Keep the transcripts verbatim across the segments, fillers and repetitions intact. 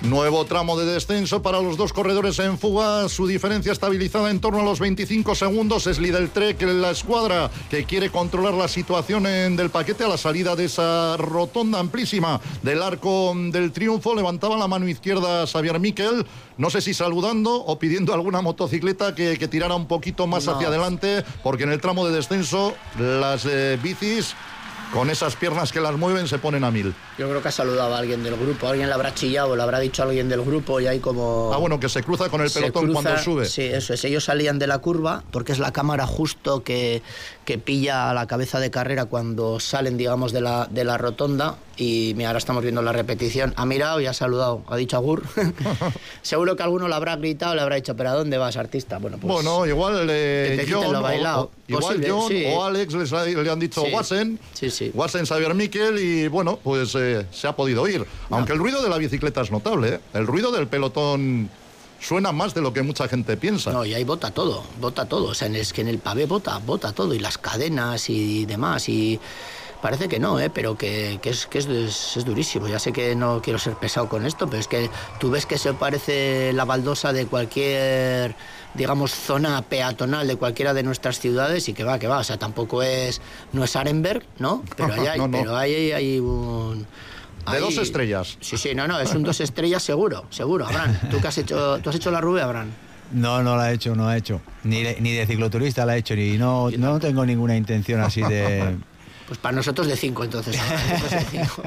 Nuevo tramo de descenso para los dos corredores en fuga, su diferencia estabilizada en torno a los veinticinco segundos. Es Lidl Trek, la escuadra que quiere controlar la situación en del paquete a la salida de esa rotonda amplísima del Arco del Triunfo. Levantaba la mano izquierda Xavier Miquel, no sé si saludando o pidiendo a alguna motocicleta que, que tirara un poquito más no. hacia adelante, porque en el tramo de descenso las eh, bicis con esas piernas que las mueven se ponen a mil. Yo creo que ha saludado a alguien del grupo, alguien le habrá chillado, le habrá dicho a alguien del grupo y hay como... Ah, bueno, que se cruza con el pelotón cruza, cuando sube. Sí, eso es, ellos salían de la curva porque es la cámara justo que, que pilla a la cabeza de carrera cuando salen, digamos, de la, de la rotonda. Y mira, ahora estamos viendo la repetición, ha mirado y ha saludado, ha dicho agur. Seguro que alguno le habrá gritado, le habrá dicho, ¿pero a dónde vas, artista? Bueno, pues... Bueno, igual eh, John, o, o, igual Posible, John sí. o Alex les, le han dicho sí. Wassen, sí, sí. Wassen Xavier Miquel y bueno, pues eh, se ha podido ir. No. Aunque el ruido de la bicicleta es notable, ¿eh? El ruido del pelotón suena más de lo que mucha gente piensa. No, y ahí bota todo, bota todo. O sea, es que en el pavé bota, bota todo, y las cadenas y demás, y... Parece que no, ¿eh? Pero que, que, es, que es, es durísimo. Ya sé que no quiero ser pesado con esto, pero es que tú ves que se parece la baldosa de cualquier, digamos, zona peatonal de cualquiera de nuestras ciudades y que va, que va. O sea, tampoco es, no es Arenberg, ¿no? Pero ahí hay, no, no. Pero ahí hay, hay un... De ahí, dos estrellas. Sí, sí, no, no, es un dos estrellas seguro, seguro. Abraham, ¿tú, que has hecho, ¿tú has hecho la Rube, Abraham? No, no la he hecho, no la he hecho. Ni de, ni de cicloturista la he hecho, ni no, no tengo ninguna intención así de... Pues para nosotros de cinco, entonces. De cinco.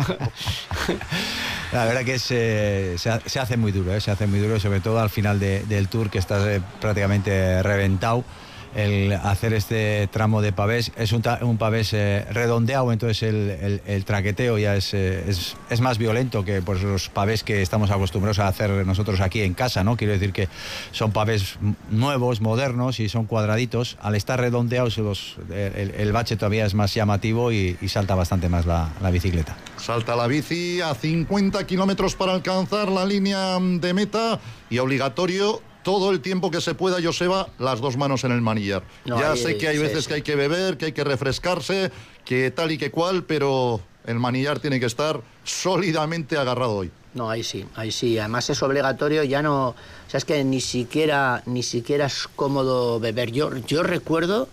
La verdad que es, eh, se, se hace muy duro, eh, se hace muy duro, sobre todo al final de, del Tour, que estás eh, prácticamente reventado. El hacer este tramo de pavés es un, un pavés eh, redondeado, entonces el, el, el traqueteo ya es, eh, es, es más violento que pues, los pavés que estamos acostumbrados a hacer nosotros aquí en casa, ¿no? Quiero decir que son pavés nuevos, modernos y son cuadraditos. Al estar redondeados los, el, el bache todavía es más llamativo y, y salta bastante más la, la bicicleta. Salta la bici a cincuenta kilómetros para alcanzar la línea de meta y obligatorio todo el tiempo que se pueda, Joseba, las dos manos en el manillar. No, ya hay, sé que hay sí, veces sí. que hay que beber, que hay que refrescarse, que tal y que cual, pero el manillar tiene que estar sólidamente agarrado hoy. No, ahí sí, ahí sí. Además es obligatorio, ya no... O sea, es que ni siquiera, ni siquiera es cómodo beber. Yo, yo recuerdo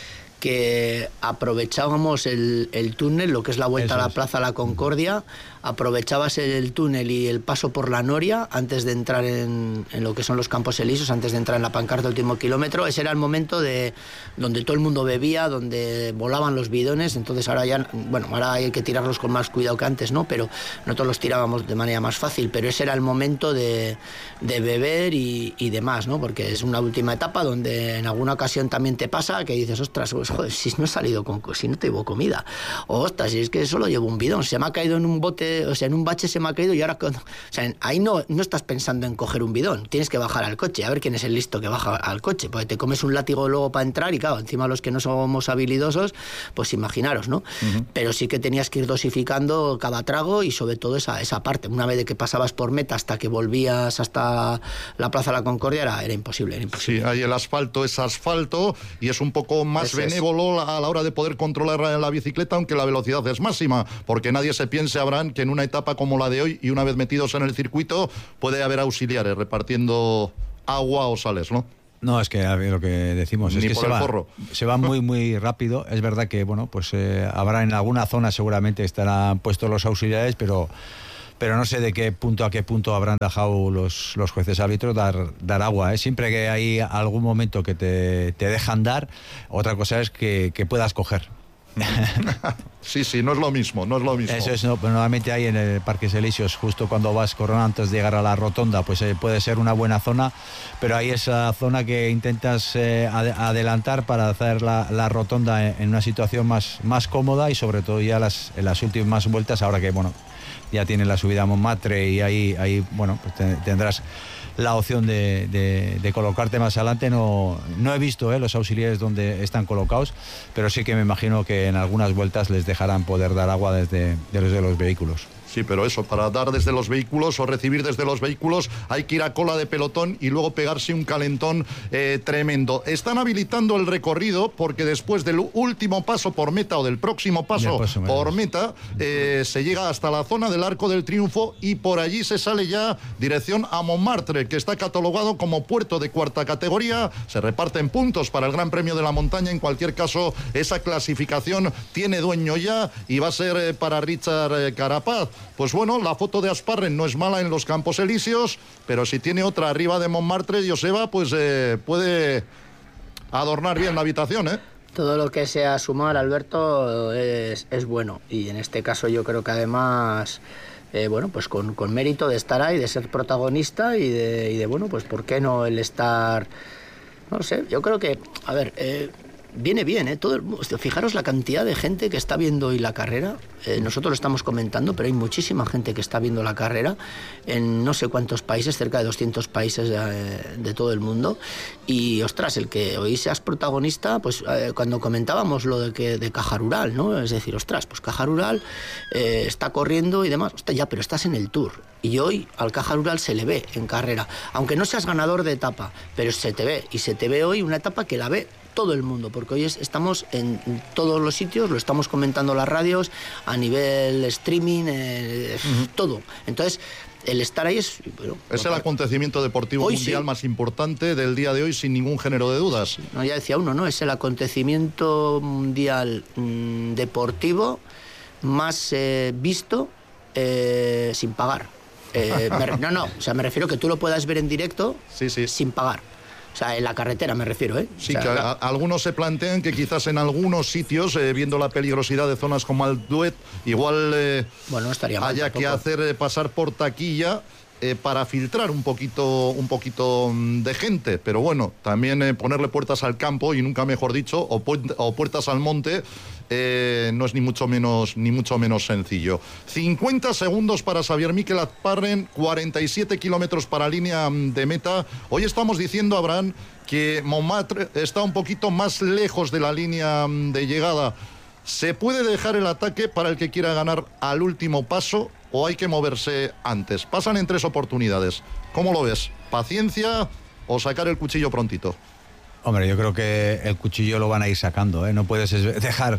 que aprovechábamos el, el túnel, lo que es la vuelta Eso a la es. Plaza La Concordia, aprovechabas el túnel y el paso por la Noria antes de entrar en, en lo que son los Campos Elíseos, antes de entrar en la pancarta último kilómetro. Ese era el momento de donde todo el mundo bebía, donde volaban los bidones. Entonces ahora ya, bueno, ahora hay que tirarlos con más cuidado que antes, ¿no? Pero nosotros los tirábamos de manera más fácil, pero ese era el momento de, de beber y, y demás, ¿no? Porque es una última etapa donde en alguna ocasión también te pasa que dices, ostras, pues, joder, si no he salido con, si no te llevo comida, o ostras, si es que solo llevo un bidón, se me ha caído en un bote, o sea, en un bache se me ha caído y ahora, o sea, ahí no, no estás pensando en coger un bidón, tienes que bajar al coche, a ver quién es el listo que baja al coche, porque te comes un látigo luego para entrar y claro, encima los que no somos habilidosos, pues imaginaros, ¿no? Uh-huh. Pero sí que tenías que ir dosificando cada trago y sobre todo esa, esa parte, una vez de que pasabas por meta hasta que volvías hasta la Plaza La Concordia era, era imposible, era imposible. Sí, ahí el asfalto es asfalto y es un poco más Eso benévolo es. a la hora de poder controlar la bicicleta, aunque la velocidad es máxima, porque nadie se piense, Abraham, que en una etapa como la de hoy y una vez metidos en el circuito puede haber auxiliares repartiendo agua o sales, ¿no? No, es que lo que decimos Ni es que por se el va, forro. se va muy muy rápido. Es verdad que bueno, pues eh, habrá en alguna zona seguramente estarán puestos los auxiliares, pero pero no sé de qué punto a qué punto habrán dejado los, los jueces árbitros dar, dar agua, ¿eh? Siempre que hay algún momento que te, te dejan dar, otra cosa es que, que puedas coger. Sí, sí, no es lo mismo, no es lo mismo. Eso es, no, pero normalmente hay en el Parques Elíseos, justo cuando vas corriendo antes de llegar a la rotonda, pues eh, puede ser una buena zona, pero hay esa zona que intentas eh, ad- adelantar para hacer la, la rotonda en, en una situación más, más cómoda y sobre todo ya las, en las últimas vueltas, ahora que bueno, ya tiene la subida a Montmartre y ahí, ahí bueno, pues te, tendrás la opción de, de, de colocarte más adelante. No, no he visto eh, los auxiliares donde están colocados, pero sí que me imagino que en algunas vueltas les dejarán poder dar agua desde, desde los vehículos. Sí, pero eso, para dar desde los vehículos o recibir desde los vehículos hay que ir a cola de pelotón y luego pegarse un calentón eh, tremendo. Están habilitando el recorrido porque después del último paso por meta o del próximo paso paso por meta eh, se llega hasta la zona del Arco del Triunfo y por allí se sale ya dirección a Montmartre, que está catalogado como puerto de cuarta categoría. Se reparten puntos para el Gran Premio de la Montaña. En cualquier caso, esa clasificación tiene dueño ya y va a ser eh, para Richard eh, Carapaz. Pues bueno, la foto de Asparren no es mala en los Campos Elíseos, pero si tiene otra arriba de Montmartre, Joseba, pues eh, puede adornar bien la habitación, ¿eh? Todo lo que sea sumar, Alberto, es, es bueno. Y en este caso yo creo que además, eh, bueno, pues con, con mérito de estar ahí, de ser protagonista y de, y de, bueno, pues ¿por qué no el estar? No sé, yo creo que, a ver... Eh, Viene bien, ¿eh? Todo el, fijaros la cantidad de gente que está viendo hoy la carrera. Eh, nosotros lo estamos comentando, pero hay muchísima gente que está viendo la carrera en no sé cuántos países, cerca de doscientos países de, de todo el mundo. Y, ostras, el que hoy seas protagonista, pues eh, cuando comentábamos lo de que de Caja Rural, ¿no? Es decir, ostras, pues Caja Rural eh, está corriendo y demás. Ostras, ya, pero estás en el Tour. Y hoy al Caja Rural se le ve en carrera. Aunque no seas ganador de etapa, pero se te ve. Y se te ve hoy una etapa que la ve todo el mundo, porque hoy es, estamos en todos los sitios, lo estamos comentando las radios, a nivel streaming, eh, uh-huh. todo. Entonces, el estar ahí es... Bueno, es el acontecimiento deportivo mundial sí. más importante del día de hoy, sin ningún género de dudas. No, ya decía uno, ¿no? Es el acontecimiento mundial mmm, deportivo más eh, visto eh, sin pagar. Eh, me, no, no, o sea, me refiero que tú lo puedas ver en directo sí, sí. sin pagar. O sea, en la carretera me refiero, ¿eh? Sí, o sea, que a, a, algunos se plantean que quizás en algunos sitios, eh, viendo la peligrosidad de zonas como el Duet, igual eh, bueno, no estaría mal, haya tampoco. que hacer eh, pasar por taquilla eh, para filtrar un poquito, un poquito de gente. Pero bueno, también eh, ponerle puertas al campo, y nunca mejor dicho, o, pu- o puertas al monte, Eh, no es ni mucho menos ni mucho menos sencillo. cincuenta segundos para Xavier Mikel Asparren, cuarenta y siete kilómetros para línea de meta. Hoy estamos diciendo, Abraham, que Montmartre está un poquito más lejos de la línea de llegada. ¿Se puede dejar el ataque para el que quiera ganar al último paso o hay que moverse antes? Pasan en tres oportunidades. ¿Cómo lo ves? ¿Paciencia o sacar el cuchillo prontito? Hombre, yo creo que el cuchillo lo van a ir sacando, ¿eh? No puedes dejar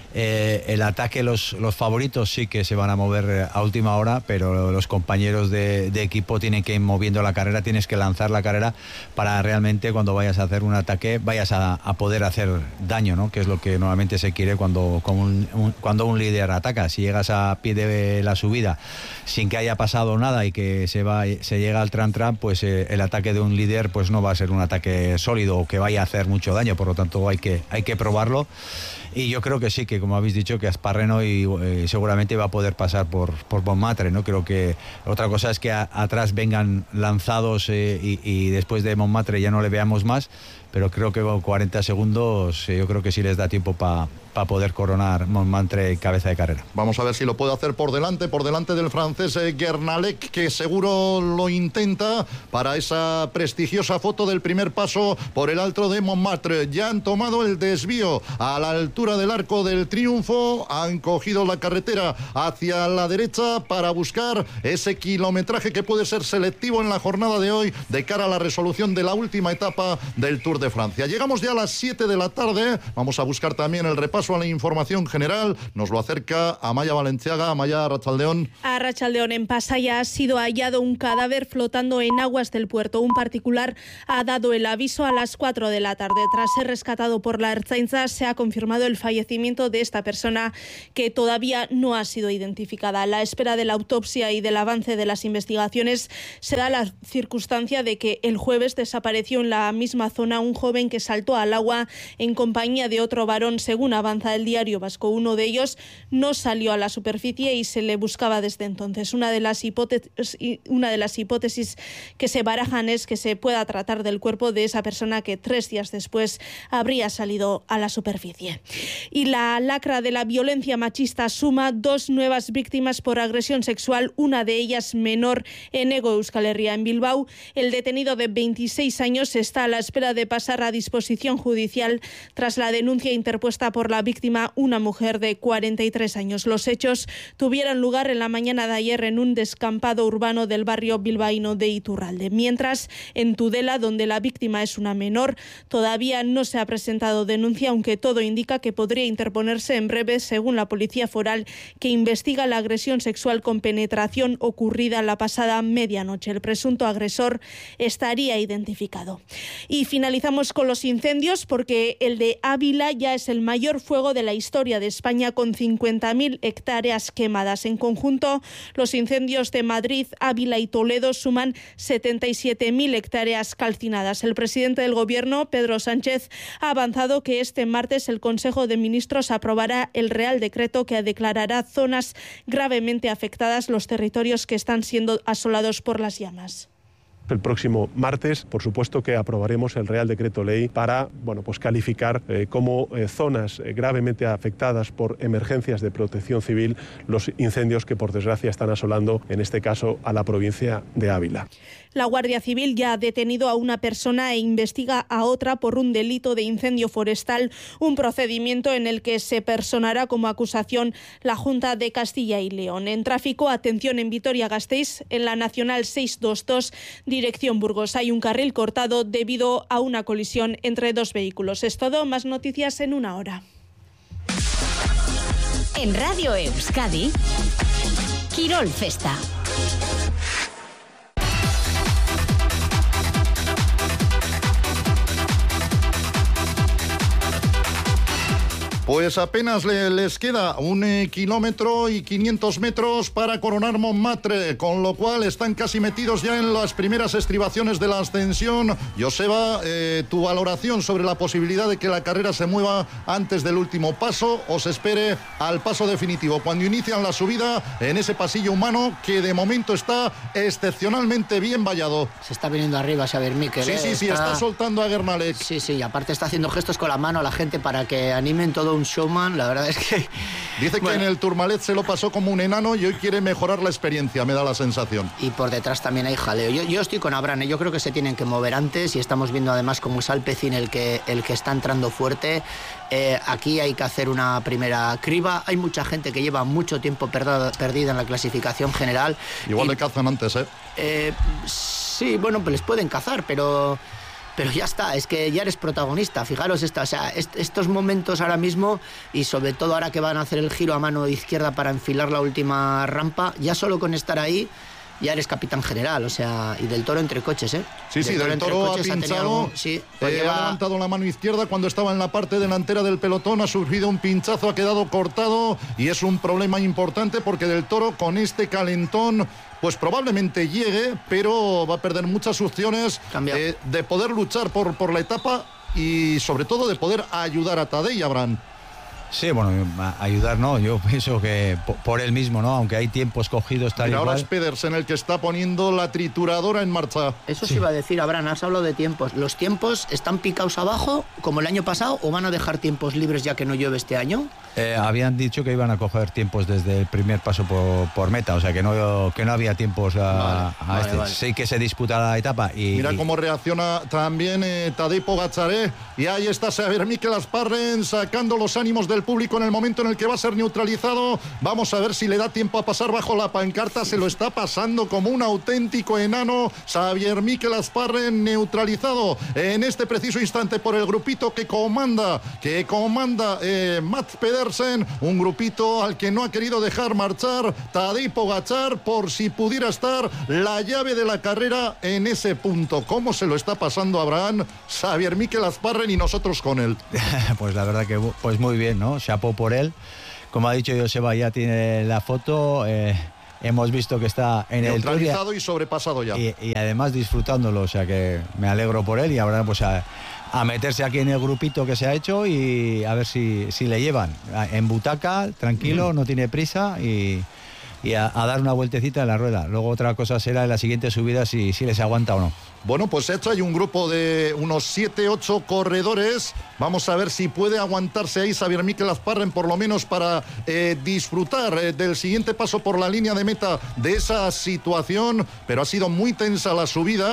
eh, el ataque. Los, los favoritos sí que se van a mover a última hora, pero los compañeros de, de equipo tienen que ir moviendo la carrera, tienes que lanzar la carrera para realmente cuando vayas a hacer un ataque vayas a, a poder hacer daño, ¿no? Que es lo que normalmente se quiere cuando, un, un, cuando un líder ataca. Si llegas a pie de la subida sin que haya pasado nada y que se va se llega al tran tran, pues eh, el ataque de un líder pues no va a ser un ataque sólido o que vaya a hacer mucho daño. Por lo tanto hay que, hay que probarlo. Y yo creo que sí, que como habéis dicho, que Asparren hoy eh, seguramente va a poder pasar por, por Montmartre, ¿no? Creo que otra cosa es que a, atrás vengan lanzados eh, y, y después de Montmartre ya no le veamos más, pero creo que con cuarenta segundos eh, yo creo que sí les da tiempo para pa poder coronar Montmartre cabeza de carrera. Vamos a ver si lo puede hacer por delante, por delante del francés eh, Guernalec, que seguro lo intenta para esa prestigiosa foto del primer paso por el Alto de Montmartre. Ya han tomado el desvío a la altura del Arco del Triunfo, han cogido la carretera hacia la derecha para buscar ese kilometraje que puede ser selectivo en la jornada de hoy de cara a la resolución de la última etapa del Tour de Francia. Llegamos ya a las siete de la tarde, vamos a buscar también el repaso a la información general, nos lo acerca Amaya Valenciaga. Amaya, Arratsaldeón. Arratsaldeón, en Pasaya ha sido hallado un cadáver flotando en aguas del puerto. Un particular ha dado el aviso a las cuatro de la tarde. Tras ser rescatado por la Ertzaintza, se ha confirmado el fallecimiento de esta persona, que todavía no ha sido identificada. A la espera de la autopsia y del avance de las investigaciones, se da la circunstancia de que el jueves desapareció en la misma zona un joven que saltó al agua en compañía de otro varón, según avanza el Diario Vasco. Uno de ellos no salió a la superficie y se le buscaba desde entonces. Una de las hipótesis, una de las hipótesis que se barajan es que se pueda tratar del cuerpo de esa persona que tres días después habría salido a la superficie. Y la lacra de la violencia machista suma dos nuevas víctimas por agresión sexual, una de ellas menor, en Hego Euskal Herria. En Bilbao, el detenido de veintiséis años está a la espera de pasar pasar a disposición judicial tras la denuncia interpuesta por la víctima, una mujer de cuarenta y tres años. Los hechos tuvieron lugar en la mañana de ayer en un descampado urbano del barrio bilbaíno de Iturralde. Mientras, en Tudela, donde la víctima es una menor, todavía no se ha presentado denuncia, aunque todo indica que podría interponerse en breve, según la Policía Foral, que investiga la agresión sexual con penetración ocurrida la pasada medianoche. El presunto agresor estaría identificado. Y finalizamos con los incendios, porque el de Ávila ya es el mayor fuego de la historia de España, con cincuenta mil hectáreas quemadas. En conjunto, los incendios de Madrid, Ávila y Toledo suman setenta y siete mil hectáreas calcinadas. El presidente del Gobierno, Pedro Sánchez, ha avanzado que este martes el Consejo de Ministros aprobará el Real Decreto que declarará zonas gravemente afectadas los territorios que están siendo asolados por las llamas. El próximo martes, por supuesto que aprobaremos el Real Decreto Ley para, bueno, pues calificar eh, como eh, zonas eh, gravemente afectadas por emergencias de protección civil los incendios que, por desgracia, están asolando, en este caso, a la provincia de Ávila. La Guardia Civil ya ha detenido a una persona e investiga a otra por un delito de incendio forestal, un procedimiento en el que se personará como acusación la Junta de Castilla y León. En tráfico, atención en Vitoria-Gasteiz, en la Nacional seiscientos veintidós, dirección Burgos. Hay un carril cortado debido a una colisión entre dos vehículos. Es todo, más noticias en una hora. En Radio Euskadi, Quirol Festa. Pues apenas le, les queda un eh, kilómetro y quinientos metros para coronar Montmartre, con lo cual están casi metidos ya en las primeras estribaciones de la ascensión. Joseba, eh, tu valoración sobre la posibilidad de que la carrera se mueva antes del último paso o se espere al paso definitivo, cuando inician la subida en ese pasillo humano que de momento está excepcionalmente bien vallado. Se está viniendo arriba Xavier Miquel. Sí, eh, sí, sí, está... está soltando a Guermalec. Sí, sí, y aparte está haciendo gestos con la mano a la gente para que animen todo un showman. La verdad es que... Dice bueno, que en el Tourmalet se lo pasó como un enano y hoy quiere mejorar la experiencia, me da la sensación. Y por detrás también hay jaleo. Yo, yo estoy con Abraham, ¿eh? Yo creo que se tienen que mover antes y estamos viendo además cómo es Alpecin el que, el que está entrando fuerte. Eh, aquí hay que hacer una primera criba. Hay mucha gente que lleva mucho tiempo perdida, perdida en la clasificación general. Igual y, le cazan antes, ¿eh? ¿eh? Sí, bueno, pues les pueden cazar, pero... Pero ya está, es que ya eres protagonista. Fijaros, esta, o sea, est- estos momentos ahora mismo, y sobre todo ahora que van a hacer el giro a mano izquierda para enfilar la última rampa, ya solo con estar ahí ya eres capitán general, o sea, y Del Toro entre coches, ¿eh? Sí, sí, Del, del Toro ha pinchado, ha, sí, pues eh, lleva... ha levantado la mano izquierda cuando estaba en la parte delantera del pelotón, ha sufrido un pinchazo, ha quedado cortado y es un problema importante porque Del Toro con este calentón pues probablemente llegue, pero va a perder muchas opciones eh, de poder luchar por, por la etapa y sobre todo de poder ayudar a Tadej, Abraham. Sí, bueno, ayudar no, yo pienso que por él mismo, ¿no? Aunque hay tiempos cogidos tal y ahora cual. es Pedersen el que está poniendo la trituradora en marcha. Eso sí iba a decir, Abraham, has hablado de tiempos. ¿Los tiempos están picados abajo como el año pasado o van a dejar tiempos libres ya que no llueve este año? Eh, habían dicho que iban a coger tiempos desde el primer paso por, por meta, o sea que no, que no había tiempos a, vale, a este. Vale, vale. Sí que se disputa la etapa. Y, Mira cómo reacciona también eh, Tadej Pogačar, ¿eh? Y ahí está Xavier Miquel Asparren sacando los ánimos del público en el momento en el que va a ser neutralizado. Vamos a ver si le da tiempo a pasar bajo la pancarta. Se lo está pasando como un auténtico enano. Xavier Miquel Asparren neutralizado en este preciso instante por el grupito que comanda, que comanda eh, Mats Pedersen. Un grupito al que no ha querido dejar marchar Tadej Pogačar por si pudiera estar la llave de la carrera en ese punto. ¿Cómo se lo está pasando Abraham, Xavier Miquel Asparren y nosotros con él? Pues la verdad que pues muy bien, ¿no? Chapó por él. Como ha dicho Joseba, ya tiene la foto. Eh... Hemos visto que está en el neutralizado y sobrepasado ya. Y, y además disfrutándolo, o sea que me alegro por él y ahora pues a, a meterse aquí en el grupito que se ha hecho y a ver si, si le llevan. En butaca, tranquilo, mm. no tiene prisa y, y a, a dar una vueltecita en la rueda. Luego otra cosa será en la siguiente subida si, si les aguanta o no. Bueno, pues hecho hay un grupo de unos siete ocho corredores. Vamos a ver si puede aguantarse ahí Xavier Miquel Asparren, por lo menos para eh, disfrutar eh, del siguiente paso por la línea de meta de esa situación. Pero ha sido muy tensa la subida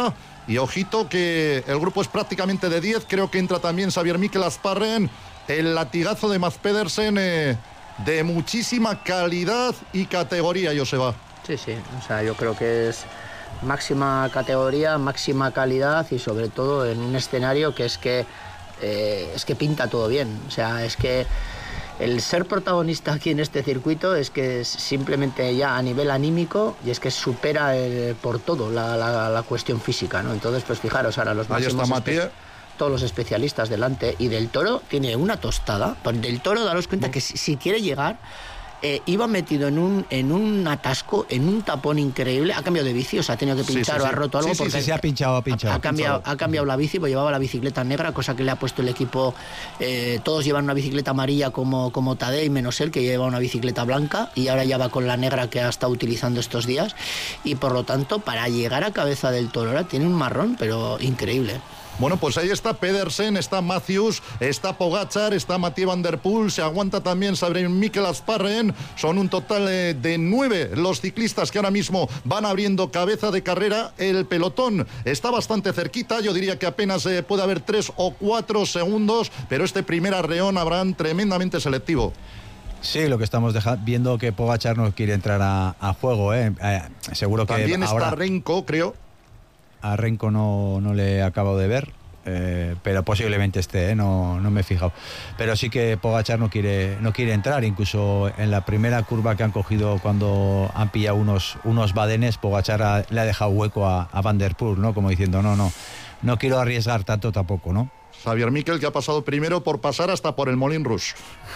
Y ojito que el grupo es prácticamente de diez, creo que entra también Xavier Mikel Asparren, el latigazo de Mads Pedersen, eh, de muchísima calidad y categoría, Joseba. Sí, sí, o sea, yo creo que es máxima categoría, máxima calidad y sobre todo en un escenario que es que, eh, es que pinta todo bien, o sea, es que el ser protagonista aquí en este circuito es que es simplemente ya a nivel anímico y es que supera el, por todo la, la, la cuestión física, ¿no? Entonces, pues fijaros, ahora los Ahí máximos... está Matías. Todos los especialistas delante, y Del Toro tiene una tostada. Del Toro, daros cuenta mm. que si, si quiere llegar, eh, iba metido en un, en un atasco, en un tapón increíble, ha cambiado de bici, o sea, ha tenido que pinchar sí, sí, o ha roto algo. Sí, sí, porque sí, se ha pinchado, ha pinchado. Ha, ha, cambiado, ha cambiado la bici, pues llevaba la bicicleta negra, cosa que le ha puesto el equipo, eh, todos llevan una bicicleta amarilla como, como Tadej, menos él, que lleva una bicicleta blanca, y ahora ya va con la negra que ha estado utilizando estos días, y por lo tanto, para llegar a cabeza del Toro, ahora tiene un marrón, pero increíble. Bueno, pues ahí está Pedersen, está Matthews, está Pogačar, está Mathieu van der Poel, se aguanta también Xavier Mikel Asparren. Son un total eh, de nueve los ciclistas que ahora mismo van abriendo cabeza de carrera. El pelotón está bastante cerquita, yo diría que apenas eh, puede haber tres o cuatro segundos, pero este primer arreón, Abraham, tremendamente selectivo. Sí, lo que estamos deja- viendo que Pogačar no quiere entrar a, a juego, ¿eh? Eh, seguro que también ahora... está Renko, creo. A Renko no, no le acabo de ver, eh, pero posiblemente esté, ¿eh? no, no me he fijado. Pero sí que Pogačar no quiere, no quiere entrar, incluso en la primera curva que han cogido cuando han pillado unos, unos badenes, Pogačar ha, le ha dejado hueco a, a Van der Poel, ¿no? Como diciendo, no, no, no quiero arriesgar tanto tampoco, ¿no? Xavier Mikel, que ha pasado primero por pasar hasta por el Moulin Rouge.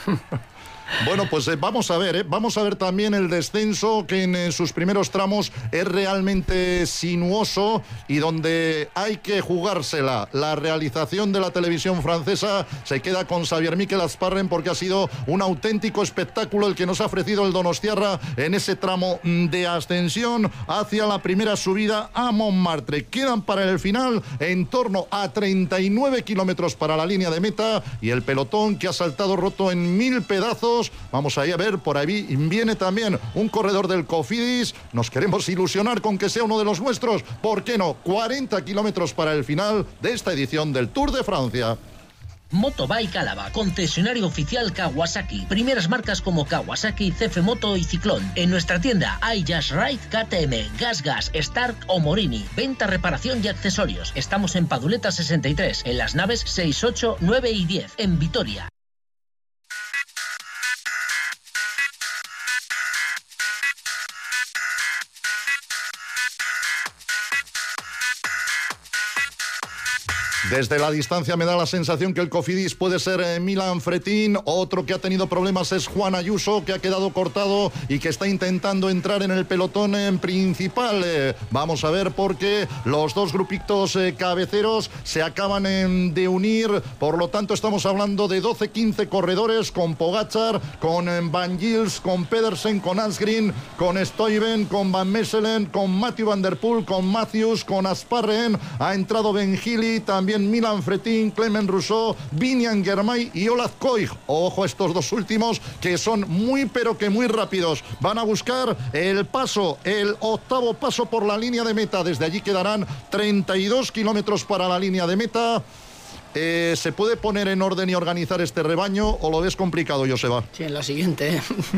Bueno, pues eh, vamos a ver, eh, vamos a ver también el descenso, que en eh, sus primeros tramos es realmente sinuoso y donde hay que jugársela. La realización de la televisión francesa se queda con Xavier Mikel Asparren, porque ha sido un auténtico espectáculo el que nos ha ofrecido el donostiarra en ese tramo de ascensión hacia la primera subida a Montmartre. Quedan para el final en torno a treinta y nueve kilómetros para la línea de meta, y el pelotón, que ha saltado roto en mil pedazos. Vamos ahí a ver, por ahí viene también un corredor del Cofidis. Nos queremos ilusionar con que sea uno de los nuestros. ¿Por qué no? cuarenta kilómetros para el final de esta edición del Tour de Francia. Motobike Álava, concesionario oficial Kawasaki. Primeras marcas como Kawasaki, C F Moto y Ciclón. En nuestra tienda hay Just Ride, K T M, Gas Gas, Stark o Morini. Venta, reparación y accesorios. Estamos en Paduleta sesenta y tres, en las naves seis, ocho, nueve y diez, en Vitoria. Desde la distancia me da la sensación que el Cofidis puede ser eh, Milan Fretín. Otro que ha tenido problemas es Juan Ayuso, que ha quedado cortado y que está intentando entrar en el pelotón en principal. Eh, vamos a ver, porque los dos grupitos eh, cabeceros se acaban eh, de unir. Por lo tanto, estamos hablando de doce quince corredores, con Pogačar, con eh, Van Gils, con Pedersen, con Asgreen, con Stuyven, con Van Messelen, con Mathieu van der Poel, con Matthews, con Asparren. Ha entrado Ben Gili, también Milan Fretín, Clement Rousseau, Vinian Girmay y Olaf Koig. Ojo a estos dos últimos, que son muy pero que muy rápidos. Van a buscar el paso, el octavo paso por la línea de meta. Desde allí quedarán treinta y dos kilómetros para la línea de meta. Eh, ¿Se puede poner en orden y organizar este rebaño o lo ves complicado, Joseba? Sí, en la siguiente.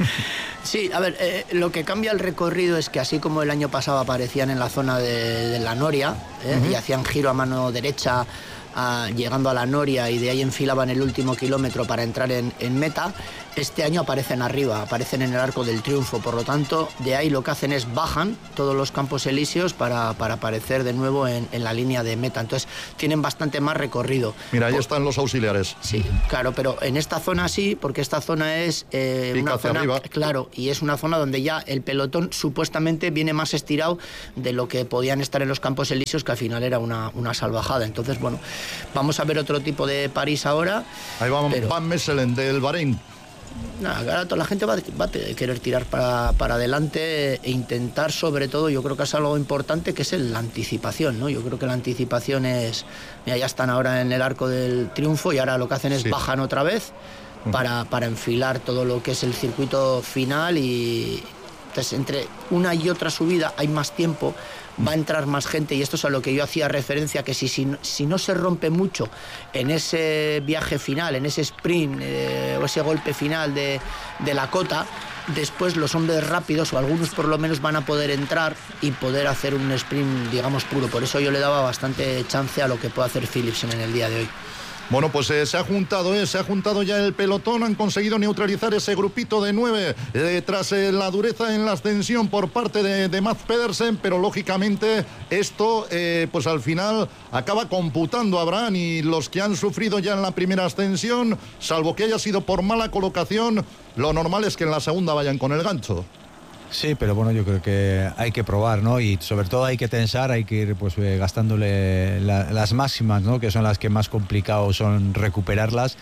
Sí, a ver, eh, lo que cambia el recorrido es que, así como el año pasado aparecían en la zona de, de la Noria, eh, uh-huh. y hacían giro a mano derecha a, llegando a la Noria, y de ahí enfilaban el último kilómetro para entrar en, en meta, este año aparecen arriba, aparecen en el Arco del Triunfo. Por lo tanto, de ahí lo que hacen es bajan todos los campos elíseos para, para aparecer de nuevo en, en la línea de meta. Entonces tienen bastante más recorrido. Mira, ahí Por... están los auxiliares. Sí, claro, pero en esta zona sí, porque esta zona es eh, una zona, arriba. Claro, y es una zona donde ya el pelotón supuestamente viene más estirado de lo que podían estar en los campos elíseos, que al final era una, una salvajada. Entonces, bueno, vamos a ver otro tipo de París ahora. Ahí va pero... Van Messelen del Bahrein. Nada, ahora toda la gente va, va a querer tirar para, para adelante e intentar, sobre todo, yo creo que es algo importante, que es la anticipación, ¿no? Yo creo que la anticipación es... Mira, ya están ahora en el Arco del Triunfo y ahora lo que hacen es sí. bajan otra vez para, para enfilar todo lo que es el circuito final, y entonces entre una y otra subida hay más tiempo va a entrar más gente, y esto es a lo que yo hacía referencia, que si, si, si no se rompe mucho en ese viaje final, en ese sprint eh, o ese golpe final de, de la cota, después los hombres rápidos, o algunos por lo menos, van a poder entrar y poder hacer un sprint, digamos, puro. Por eso yo le daba bastante chance a lo que puede hacer Philipsen en el día de hoy. Bueno, pues eh, se ha juntado, eh, se ha juntado ya el pelotón, han conseguido neutralizar ese grupito de nueve eh, tras eh, la dureza en la ascensión por parte de, de Mads Pedersen, pero lógicamente esto eh, pues al final acaba computando a Abraham, y los que han sufrido ya en la primera ascensión, salvo que haya sido por mala colocación, lo normal es que en la segunda vayan con el gancho. Sí, pero bueno, yo creo que hay que probar, ¿no? Y sobre todo hay que tensar, hay que ir pues eh, gastándole la, las máximas, ¿no? Que son las que más complicado son recuperarlas.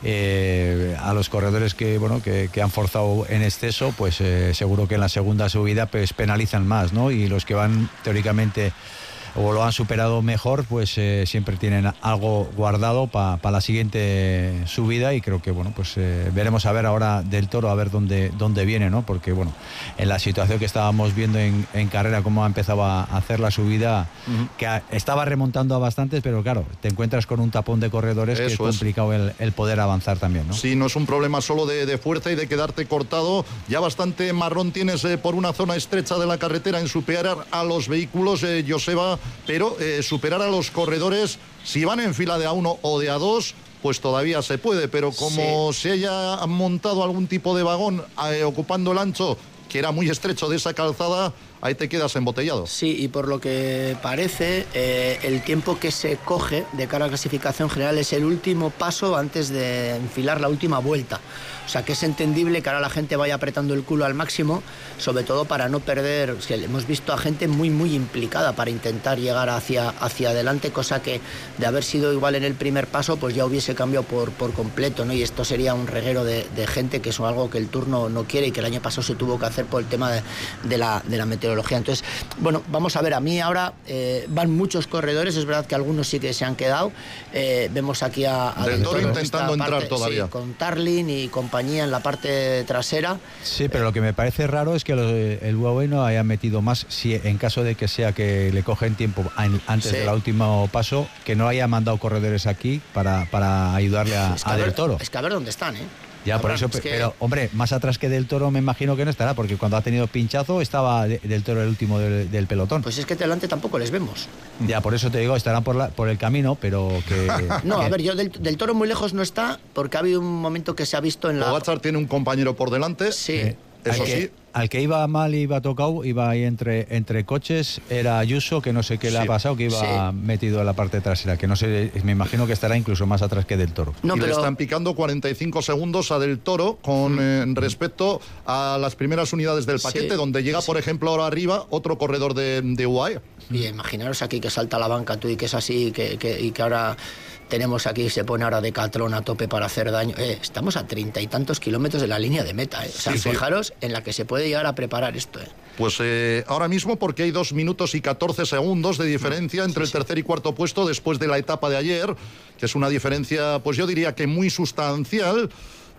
Eh, a los corredores que bueno que, que han forzado en exceso, pues eh, seguro que en la segunda subida pues penalizan más, ¿no? Y los que van teóricamente o lo han superado mejor, pues eh, siempre tienen algo guardado para pa la siguiente subida, y creo que bueno pues eh, veremos a ver ahora del Toro a ver dónde, dónde viene, ¿no? Porque bueno, en la situación que estábamos viendo en, en carrera, cómo ha empezado a hacer la subida, uh-huh. que a, estaba remontando a bastantes, pero claro, te encuentras con un tapón de corredores. Eso que es complicado es. el, el poder avanzar también, ¿no? Sí, no es un problema solo de, de fuerza y de quedarte cortado, ya bastante marrón tienes eh, por una zona estrecha de la carretera en superar a los vehículos, eh, Joseba, pero eh, superar a los corredores, si van en fila de a uno o de a dos, pues todavía se puede, pero como sí. se haya montado algún tipo de vagón eh, ocupando el ancho, que era muy estrecho de esa calzada, ahí te quedas embotellado. Sí, y por lo que parece, eh, el tiempo que se coge de cara a la clasificación general es el último paso antes de enfilar la última vuelta. O sea, que es entendible que ahora la gente vaya apretando el culo al máximo, sobre todo para no perder. Es que hemos visto a gente muy, muy implicada para intentar llegar hacia, hacia adelante, cosa que de haber sido igual en el primer paso, pues ya hubiese cambiado por, por completo, ¿no? Y esto sería un reguero de, de gente, que es algo que el Tour no, no quiere y que el año pasado se tuvo que hacer por el tema de, de, la, de la meteorología. Entonces, bueno, vamos a ver, a mí ahora eh, van muchos corredores, es verdad que algunos sí que se han quedado. Eh, vemos aquí a, a Del Toro intentando entrar parte, todavía. Sí, con Tarlin y compañía en la parte trasera. Sí, pero lo que me parece raro es que los, el Huawei no haya metido más, si en caso de que sea que le cogen tiempo antes sí. del último paso, que no haya mandado corredores aquí para, para ayudarle a, es que a, a ver, Del Toro. Es que a ver dónde están, ¿eh? Ya, por eso, es que... pero hombre, más atrás que Del Toro me imagino que no estará, porque cuando ha tenido pinchazo estaba de, Del Toro el último del, del pelotón. Pues es que delante tampoco les vemos. Ya, por eso te digo, estarán por, la, por el camino, pero que... No, que... a ver, yo del, del Toro muy lejos no está, porque ha habido un momento que se ha visto en la... Pogačar tiene un compañero por delante. Sí. Eh, eso al que, sí. Al que iba mal, iba tocado, iba ahí entre, entre coches, era Ayuso, que no sé qué sí. le ha pasado, que iba sí. metido en la parte trasera, que no sé, me imagino que estará incluso más atrás que Del Toro. No, y pero... le están picando cuarenta y cinco segundos a Del Toro con mm. eh, respecto a las primeras unidades del paquete, sí. donde llega, sí. por ejemplo, ahora arriba otro corredor de, de U A E. Y imaginaros aquí que salta la banca tú y que es así, que, que, y que ahora... Tenemos aquí, se pone ahora Decathlon a tope para hacer daño. Eh, estamos a treinta y tantos kilómetros de la línea de meta. Eh. O sea, sí, fijaros sí. en la que se puede llegar a preparar esto. Eh. Pues eh, ahora mismo, porque hay dos minutos y catorce segundos de diferencia entre sí, el tercer sí. y cuarto puesto después de la etapa de ayer, que es una diferencia, pues yo diría que muy sustancial.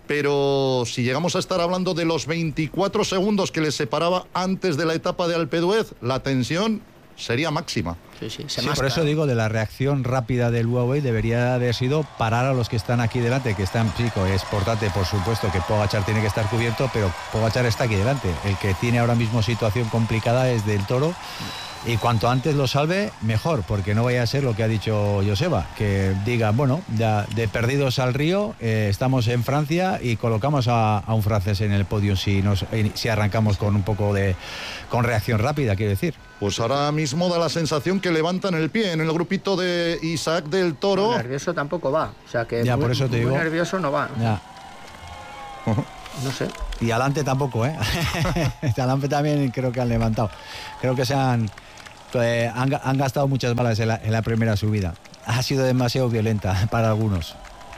Pero si llegamos a estar hablando de los veinticuatro segundos que les separaba antes de la etapa de Alpe d'Huez, la tensión sería máxima. Sí, sí, se sí, por eso digo, de la reacción rápida del Huawei debería haber sido parar a los que están aquí delante, que están, chico, es importante, por supuesto, que Pogačar tiene que estar cubierto, pero Pogačar está aquí delante. El que tiene ahora mismo situación complicada es Del Toro. Y cuanto antes lo salve, mejor, porque no vaya a ser lo que ha dicho Joseba, que diga, bueno, ya de perdidos al río, eh, estamos en Francia y colocamos a, a un francés en el podio si, nos, si arrancamos con un poco de con reacción rápida, quiero decir. Pues ahora mismo da la sensación que levantan el pie en el grupito de Isaac Del Toro. Muy nervioso tampoco va, o sea que ya, muy, por eso te muy digo, nervioso no va. Ya. Uh-huh. No sé. Y adelante tampoco, ¿eh? Adelante también creo que han levantado. Creo que se han... Eh, han, han gastado muchas balas en la, en la primera subida. Ha sido demasiado violenta para algunos.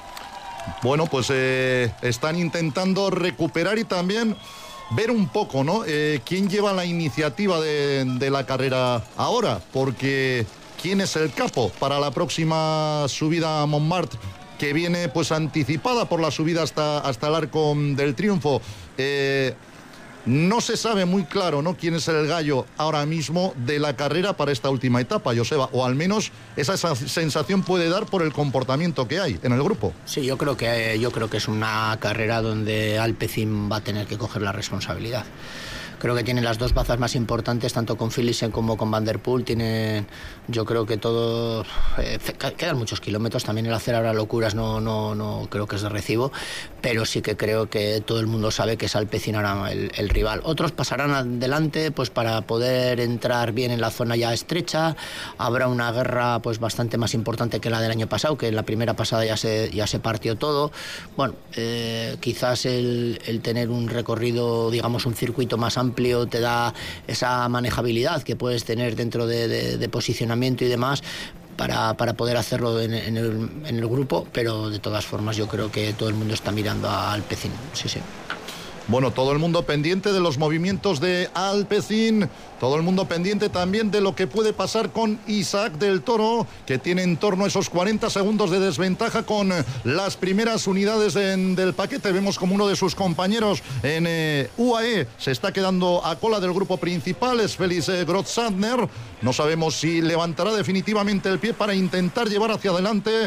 Bueno, pues eh, están intentando recuperar y también ver un poco, ¿no? Eh, quién lleva la iniciativa de, de la carrera ahora, porque quién es el capo para la próxima subida a Montmartre, que viene pues anticipada por la subida hasta, hasta el Arco del Triunfo. Eh, No se sabe muy claro, ¿no?, quién es el gallo ahora mismo de la carrera para esta última etapa, Joseba, o al menos esa sensación puede dar por el comportamiento que hay en el grupo. Sí, yo creo que yo creo que es una carrera donde Alpecin va a tener que coger la responsabilidad. Creo que tienen las dos bazas más importantes, tanto con Philipsen como con Van der Poel. Tienen, yo creo que todo, eh, quedan muchos kilómetros. También el hacer ahora locuras no, no, no creo que es de recibo, pero sí que creo que todo el mundo sabe que es Alpecin ahora el, el rival. Otros pasarán adelante pues para poder entrar bien en la zona ya estrecha. Habrá una guerra pues bastante más importante que la del año pasado, que en la primera pasada ya se, ya se partió todo. Bueno, eh, quizás el, el tener un recorrido, digamos un circuito más amplio, te da esa manejabilidad que puedes tener dentro de, de, de posicionamiento y demás para, para poder hacerlo en, en, el, en el grupo, pero de todas formas yo creo que todo el mundo está mirando a Alpecin, sí, sí. Bueno, todo el mundo pendiente de los movimientos de Alpecin, todo el mundo pendiente también de lo que puede pasar con Isaac del Toro, que tiene en torno a esos cuarenta segundos de desventaja con las primeras unidades en, del paquete. Vemos como uno de sus compañeros en eh, U A E se está quedando a cola del grupo principal, es Felix eh, Groth-Sandner. No sabemos si levantará definitivamente el pie para intentar llevar hacia adelante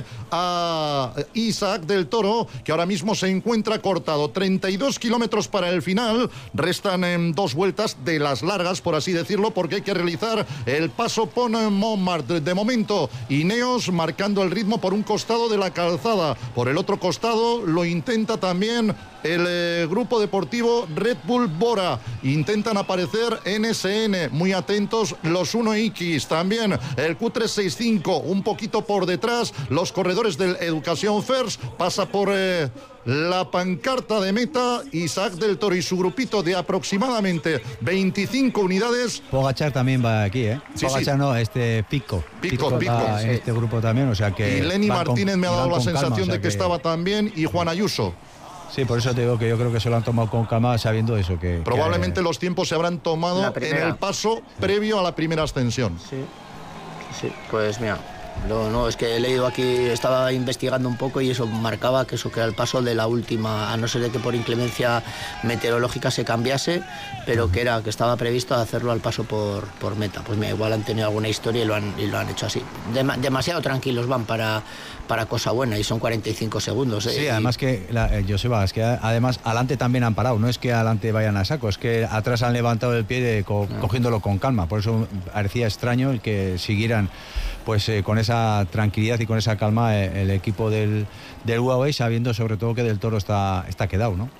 a Isaac del Toro, que ahora mismo se encuentra cortado. treinta y dos kilómetros para el final, restan en dos vueltas de las largas, por así decirlo, porque hay que realizar el paso por Montmartre. De momento, Ineos marcando el ritmo por un costado de la calzada, por el otro costado lo intenta también el eh, grupo deportivo Red Bull Bora. Intentan aparecer N S N, muy atentos los uno X, también el Q trescientos sesenta y cinco, un poquito por detrás, los corredores del Education First, pasa por eh, la pancarta de meta Isaac del Toro y su grupito de aproximadamente veinticinco unidades. Pogačar también va aquí, ¿eh? Sí, Pogačar sí. no, este Pico. Pico, Pico. Va en este grupo también, o sea que... Y Lenny Martínez con, me ha dado la sensación calma, o sea de que, que estaba también, y Juan Ayuso. Sí, por eso te digo que yo creo que se lo han tomado con calma sabiendo eso. que Probablemente que... los tiempos se habrán tomado en el paso previo a la primera ascensión. Sí, sí, pues mira, no, no, es que he leído aquí, estaba investigando un poco y eso marcaba que eso que era el paso de la última, a no ser de que por inclemencia meteorológica se cambiase, pero que era que estaba previsto hacerlo al paso por, por meta. Pues mira, igual han tenido alguna historia y lo han, y lo han hecho así. Dem- demasiado tranquilos van para, para cosa buena, y son cuarenta y cinco segundos. ¿eh? Sí, y... además que, la, eh, Joseba, es que además adelante también han parado, no es que adelante vayan a saco, es que atrás han levantado el pie de, co- no. cogiéndolo con calma, por eso parecía extraño el que siguieran pues eh, con esa tranquilidad y con esa calma eh, el equipo del, del Huawei, sabiendo sobre todo que Del Toro está, está quedado, ¿no?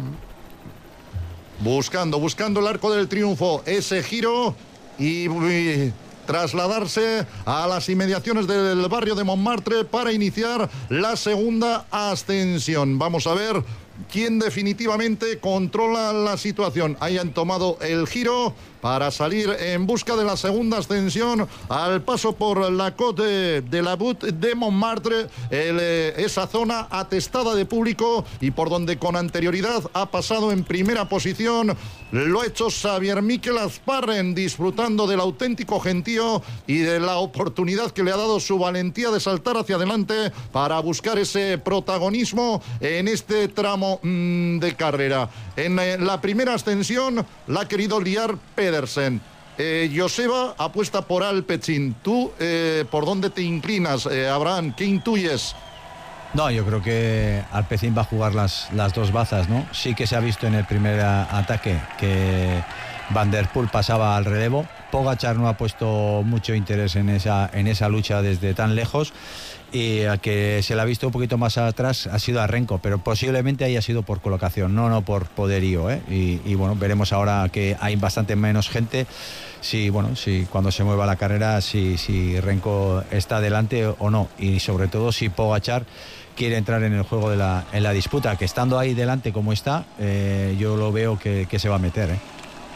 Buscando, buscando el arco del triunfo, ese giro y... y... trasladarse a las inmediaciones del barrio de Montmartre para iniciar la segunda ascensión. Vamos a ver quién definitivamente controla la situación. Hayan tomado el giro para salir en busca de la segunda ascensión al paso por la Côte de la Butte de Montmartre, el, eh, esa zona atestada de público y por donde con anterioridad ha pasado en primera posición. Lo ha hecho Xavier Mikel Azparren, disfrutando del auténtico gentío y de la oportunidad que le ha dado su valentía de saltar hacia adelante para buscar ese protagonismo en este tramo mmm, de carrera. En eh, la primera ascensión la ha querido liar Pedersen. Eh, Joseba apuesta por Alpecin. ¿Tú eh, por dónde te inclinas, eh, Abraham? ¿Qué intuyes? No, yo creo que Alpecin va a jugar las, las dos bazas, ¿no? Sí que se ha visto en el primer ataque que Van der Poel pasaba al relevo. Pogačar no ha puesto mucho interés en esa, en esa lucha desde tan lejos, y al que se le ha visto un poquito más atrás ha sido a Renko, pero posiblemente haya sido por colocación, no, no por poderío, ¿eh? y, y bueno, veremos ahora que hay bastante menos gente, si bueno, si cuando se mueva la carrera, si, si Renko está delante o no, y sobre todo si Pogačar quiere entrar en el juego de la, en la disputa, que estando ahí delante como está, eh, yo lo veo que, que se va a meter, ¿eh?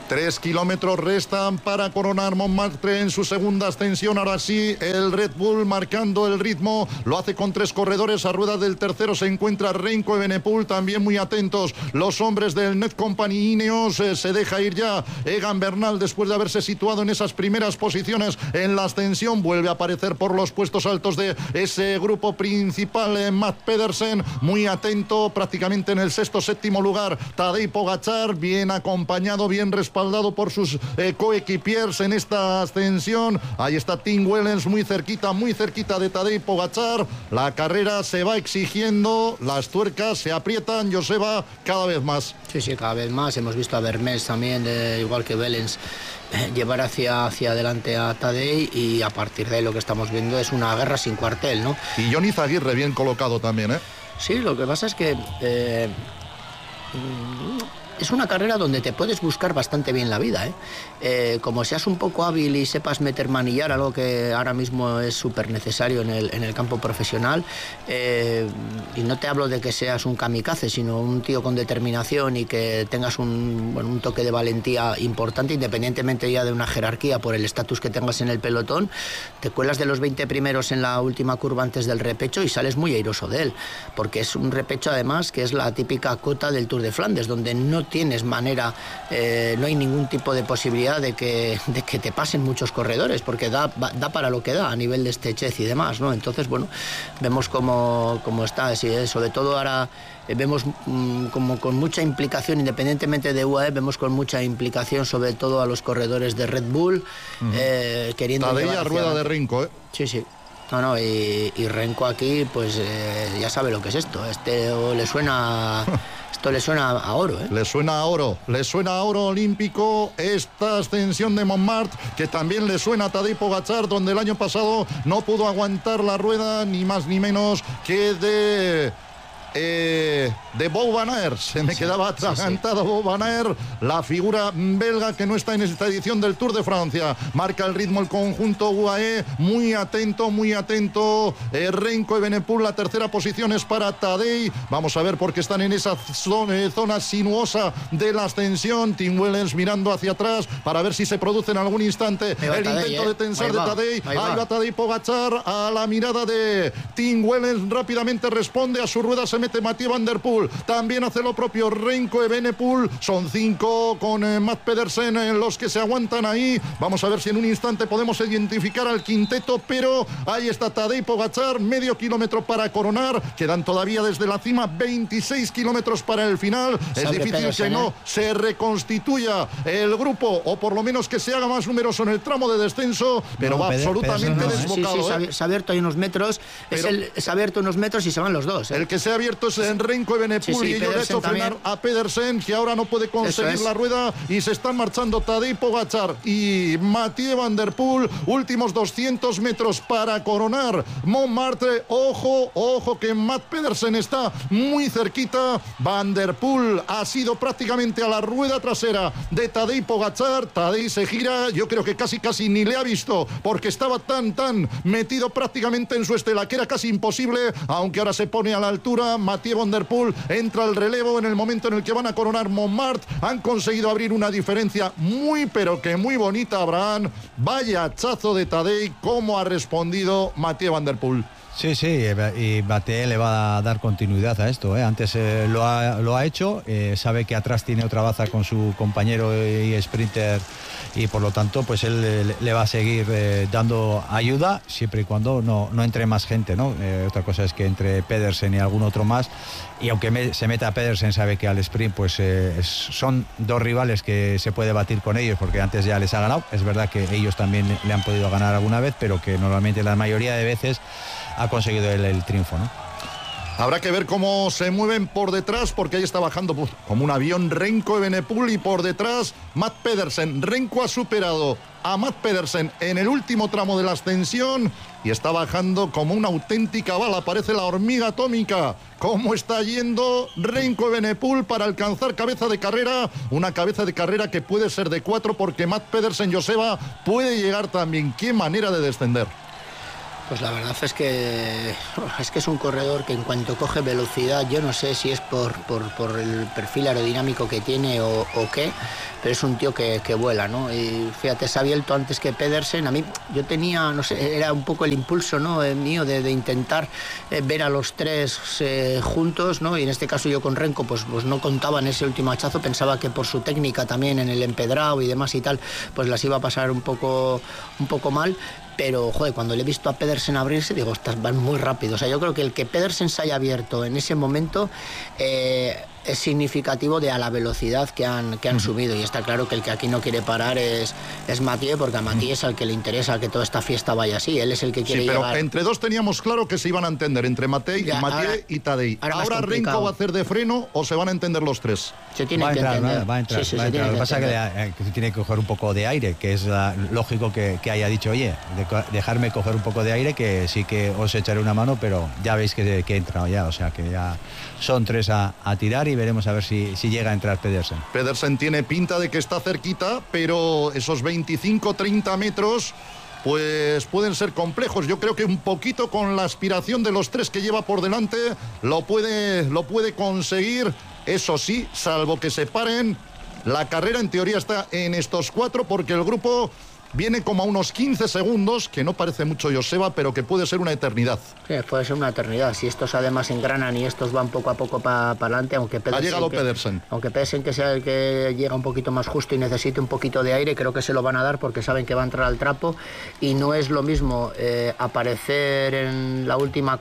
Tres kilómetros restan para coronar Montmartre en su segunda ascensión. Ahora sí, el Red Bull marcando el ritmo. Lo hace con tres corredores. A rueda del tercero se encuentra Renko Evenepoel. También muy atentos los hombres del Net Company Ineos. Eh, se deja ir ya Egan Bernal después de haberse situado en esas primeras posiciones en la ascensión. Vuelve a aparecer por los puestos altos de ese grupo principal. Eh, Matt Pedersen, muy atento, prácticamente en el sexto, séptimo lugar. Tadej Pogačar, bien acompañado, bien respaldado por sus eh, coequipiers en esta ascensión. Ahí está Tim Wellens muy cerquita, muy cerquita de Tadej Pogačar. La carrera se va exigiendo, las tuercas se aprietan, Joseba, cada vez más. Sí, sí, cada vez más. Hemos visto a Vermés también, eh, igual que Wellens, eh, llevar hacia, hacia adelante a Tadej, y a partir de ahí lo que estamos viendo es una guerra sin cuartel, ¿no? Y Johnny Zaguirre bien colocado también, ¿eh? Sí, lo que pasa es que eh, es una carrera donde te puedes buscar bastante bien la vida, ¿eh? Eh, como seas un poco hábil y sepas meter manillar, algo que ahora mismo es súper necesario en el, en el campo profesional, eh, y no te hablo de que seas un kamikaze, sino un tío con determinación y que tengas un, bueno, un toque de valentía importante, independientemente ya de una jerarquía por el estatus que tengas en el pelotón. Te cuelas de los veinte primeros en la última curva antes del repecho y sales muy airoso de él, porque es un repecho además que es la típica cota del Tour de Flandes, donde no tienes manera, eh, no hay ningún tipo de posibilidad de que, de que te pasen muchos corredores, porque da, da para lo que da a nivel de estrechez y demás, ¿no? Entonces, bueno, vemos cómo, cómo está, sí, ¿eh? Sobre todo ahora eh, vemos mmm, como con mucha implicación, independientemente de U A E, vemos con mucha implicación sobre todo a los corredores de Red Bull, uh-huh. eh, queriendo Tadej llevar a rueda de Renko, ¿eh? Sí, sí. No, no, y, y Renko aquí, pues eh, ya sabe lo que es esto. Este o le suena... Esto le suena a oro, ¿eh? Le suena a oro, le suena a oro olímpico esta ascensión de Montmartre, que también le suena a Tadej Pogačar, donde el año pasado no pudo aguantar la rueda, ni más ni menos que de... Eh, de Wout van Aert, se me sí, quedaba atragantado sí, sí. Wout van Aert, la figura belga que no está en esta edición del Tour de Francia. Marca el ritmo el conjunto U A E, muy atento, muy atento. Eh, Renko Evenepoel, la tercera posición es para Tadej. Vamos a ver porque están en esa zona, eh, zona sinuosa de la ascensión. Tim Wellens mirando hacia atrás para ver si se produce en algún instante el Tadej, intento eh. de tensar de Tadej. Ahí, ahí va Tadej Pogačar, a la mirada de Tim Wellens, rápidamente responde a su rueda, se mete Mathieu Van Der Poel, también hace lo propio Renko Evenepoel. Son cinco con eh, Matt Pedersen en los que se aguantan ahí. Vamos a ver si en un instante podemos identificar al quinteto, pero ahí está Tadej Pogačar, medio kilómetro para coronar. Quedan todavía desde la cima veintiséis kilómetros para el final. Es Sabe difícil Pedersen, que no ¿eh? se reconstituya el grupo, o por lo menos que se haga más numeroso en el tramo de descenso, pero no, va Peder, absolutamente no, desbocado. Sí, sí, ¿eh? se ha abierto ahí unos metros, es el, se ha abierto unos metros y se van los dos. ¿eh? El que se ha abierto es en Renko Evenepoel, sí, sí, y ello le ha hecho frenar a Pedersen, que ahora no puede conseguir la rueda, y se están marchando Tadej Pogačar y Mathieu Van Der Poel. Últimos doscientos metros para coronar Montmartre. Ojo, ojo que Matt Pedersen está muy cerquita. Van Der Poel ha sido prácticamente a la rueda trasera de Tadej Pogačar. Tadej se gira, yo creo que casi casi ni le ha visto, porque estaba tan tan metido prácticamente en su estela que era casi imposible, aunque ahora se pone a la altura. Mathieu Van Der Poel entra al relevo en el momento en el que van a coronar Montmartre. Han conseguido abrir una diferencia muy pero que muy bonita, Abraham. Vaya hachazo de Tadej, cómo ha respondido Mathieu Van Der Poel. Sí, sí, y Mathieu le va a dar continuidad a esto, ¿eh? Antes eh, lo, ha, lo ha hecho, eh, sabe que atrás tiene otra baza con su compañero y sprinter, y por lo tanto pues él le, le va a seguir eh, dando ayuda siempre y cuando no, no entre más gente, ¿no? Eh, otra cosa es que entre Pedersen y algún otro más, y aunque me, se meta Pedersen, sabe que al sprint pues eh, es, son dos rivales que se puede batir con ellos, porque antes ya les ha ganado. Es verdad que ellos también le han podido ganar alguna vez, pero que normalmente la mayoría de veces ha conseguido el, el triunfo, ¿no? Habrá que ver cómo se mueven por detrás, porque ahí está bajando pues, como un avión Renko Evenepoel, y por detrás Matt Pedersen. Renko ha superado a Matt Pedersen en el último tramo de la ascensión y está bajando como una auténtica bala. Parece la hormiga atómica. Cómo está yendo Renko Evenepoel para alcanzar cabeza de carrera. Una cabeza de carrera que puede ser de cuatro, porque Matt Pedersen, Joseba, puede llegar también. Qué manera de descender. Pues la verdad es que es que es un corredor que en cuanto coge velocidad, yo no sé si es por, por, por el perfil aerodinámico que tiene o, o qué, pero es un tío que, que vuela, ¿no? Y fíjate, se ha abierto antes que Pedersen. A mí, yo tenía, no sé, era un poco el impulso, ¿no?, el mío de, de intentar eh, ver a los tres eh, juntos, ¿no? Y en este caso yo con Renko, pues, pues no contaba en ese último hachazo, pensaba que por su técnica también en el empedrado y demás y tal, pues las iba a pasar un poco, un poco mal. Pero, joder, cuando le he visto a Pedersen abrirse, digo, estas van muy rápido. O sea, yo creo que el que Pedersen se haya abierto en ese momento eh, es significativo de a la velocidad que han, que han uh-huh. subido. Y está claro que el que aquí no quiere parar es, es Mathieu, porque a Mathieu uh-huh. es al que le interesa que toda esta fiesta vaya así. Él es el que quiere sí, pero llegar. Entre dos teníamos claro que se iban a entender, entre Mathieu, ya, Mathieu ahora, y Tadej. Ahora, ¿Ahora Renko va a hacer de freno o se van a entender los tres? Se tiene va que entrar, entender. ¿no? Va a entrar, sí, sí, va a entrar. Lo que pasa es que, que tiene que coger un poco de aire, que es la, lógico que, que haya dicho, oye, de, dejarme coger un poco de aire, que sí que os echaré una mano, pero ya veis que, que he entrado ya, o sea que ya son tres a, a tirar y veremos a ver si, si llega a entrar Pedersen. Pedersen tiene pinta de que está cerquita, pero esos veinticinco treinta metros pues pueden ser complejos. Yo creo que un poquito con la aspiración de los tres que lleva por delante lo puede, lo puede conseguir. Eso sí, salvo que se paren, la carrera en teoría está en estos cuatro, porque el grupo viene como a unos quince segundos, que no parece mucho, Joseba, pero que puede ser una eternidad. Sí, puede ser una eternidad. Si estos además engranan y estos van poco a poco para pa adelante, aunque Pedersen, ha llegado que, Pedersen. Aunque Pedersen que sea el que llega un poquito más justo y necesite un poquito de aire, creo que se lo van a dar porque saben que va a entrar al trapo. Y no es lo mismo eh, aparecer en la última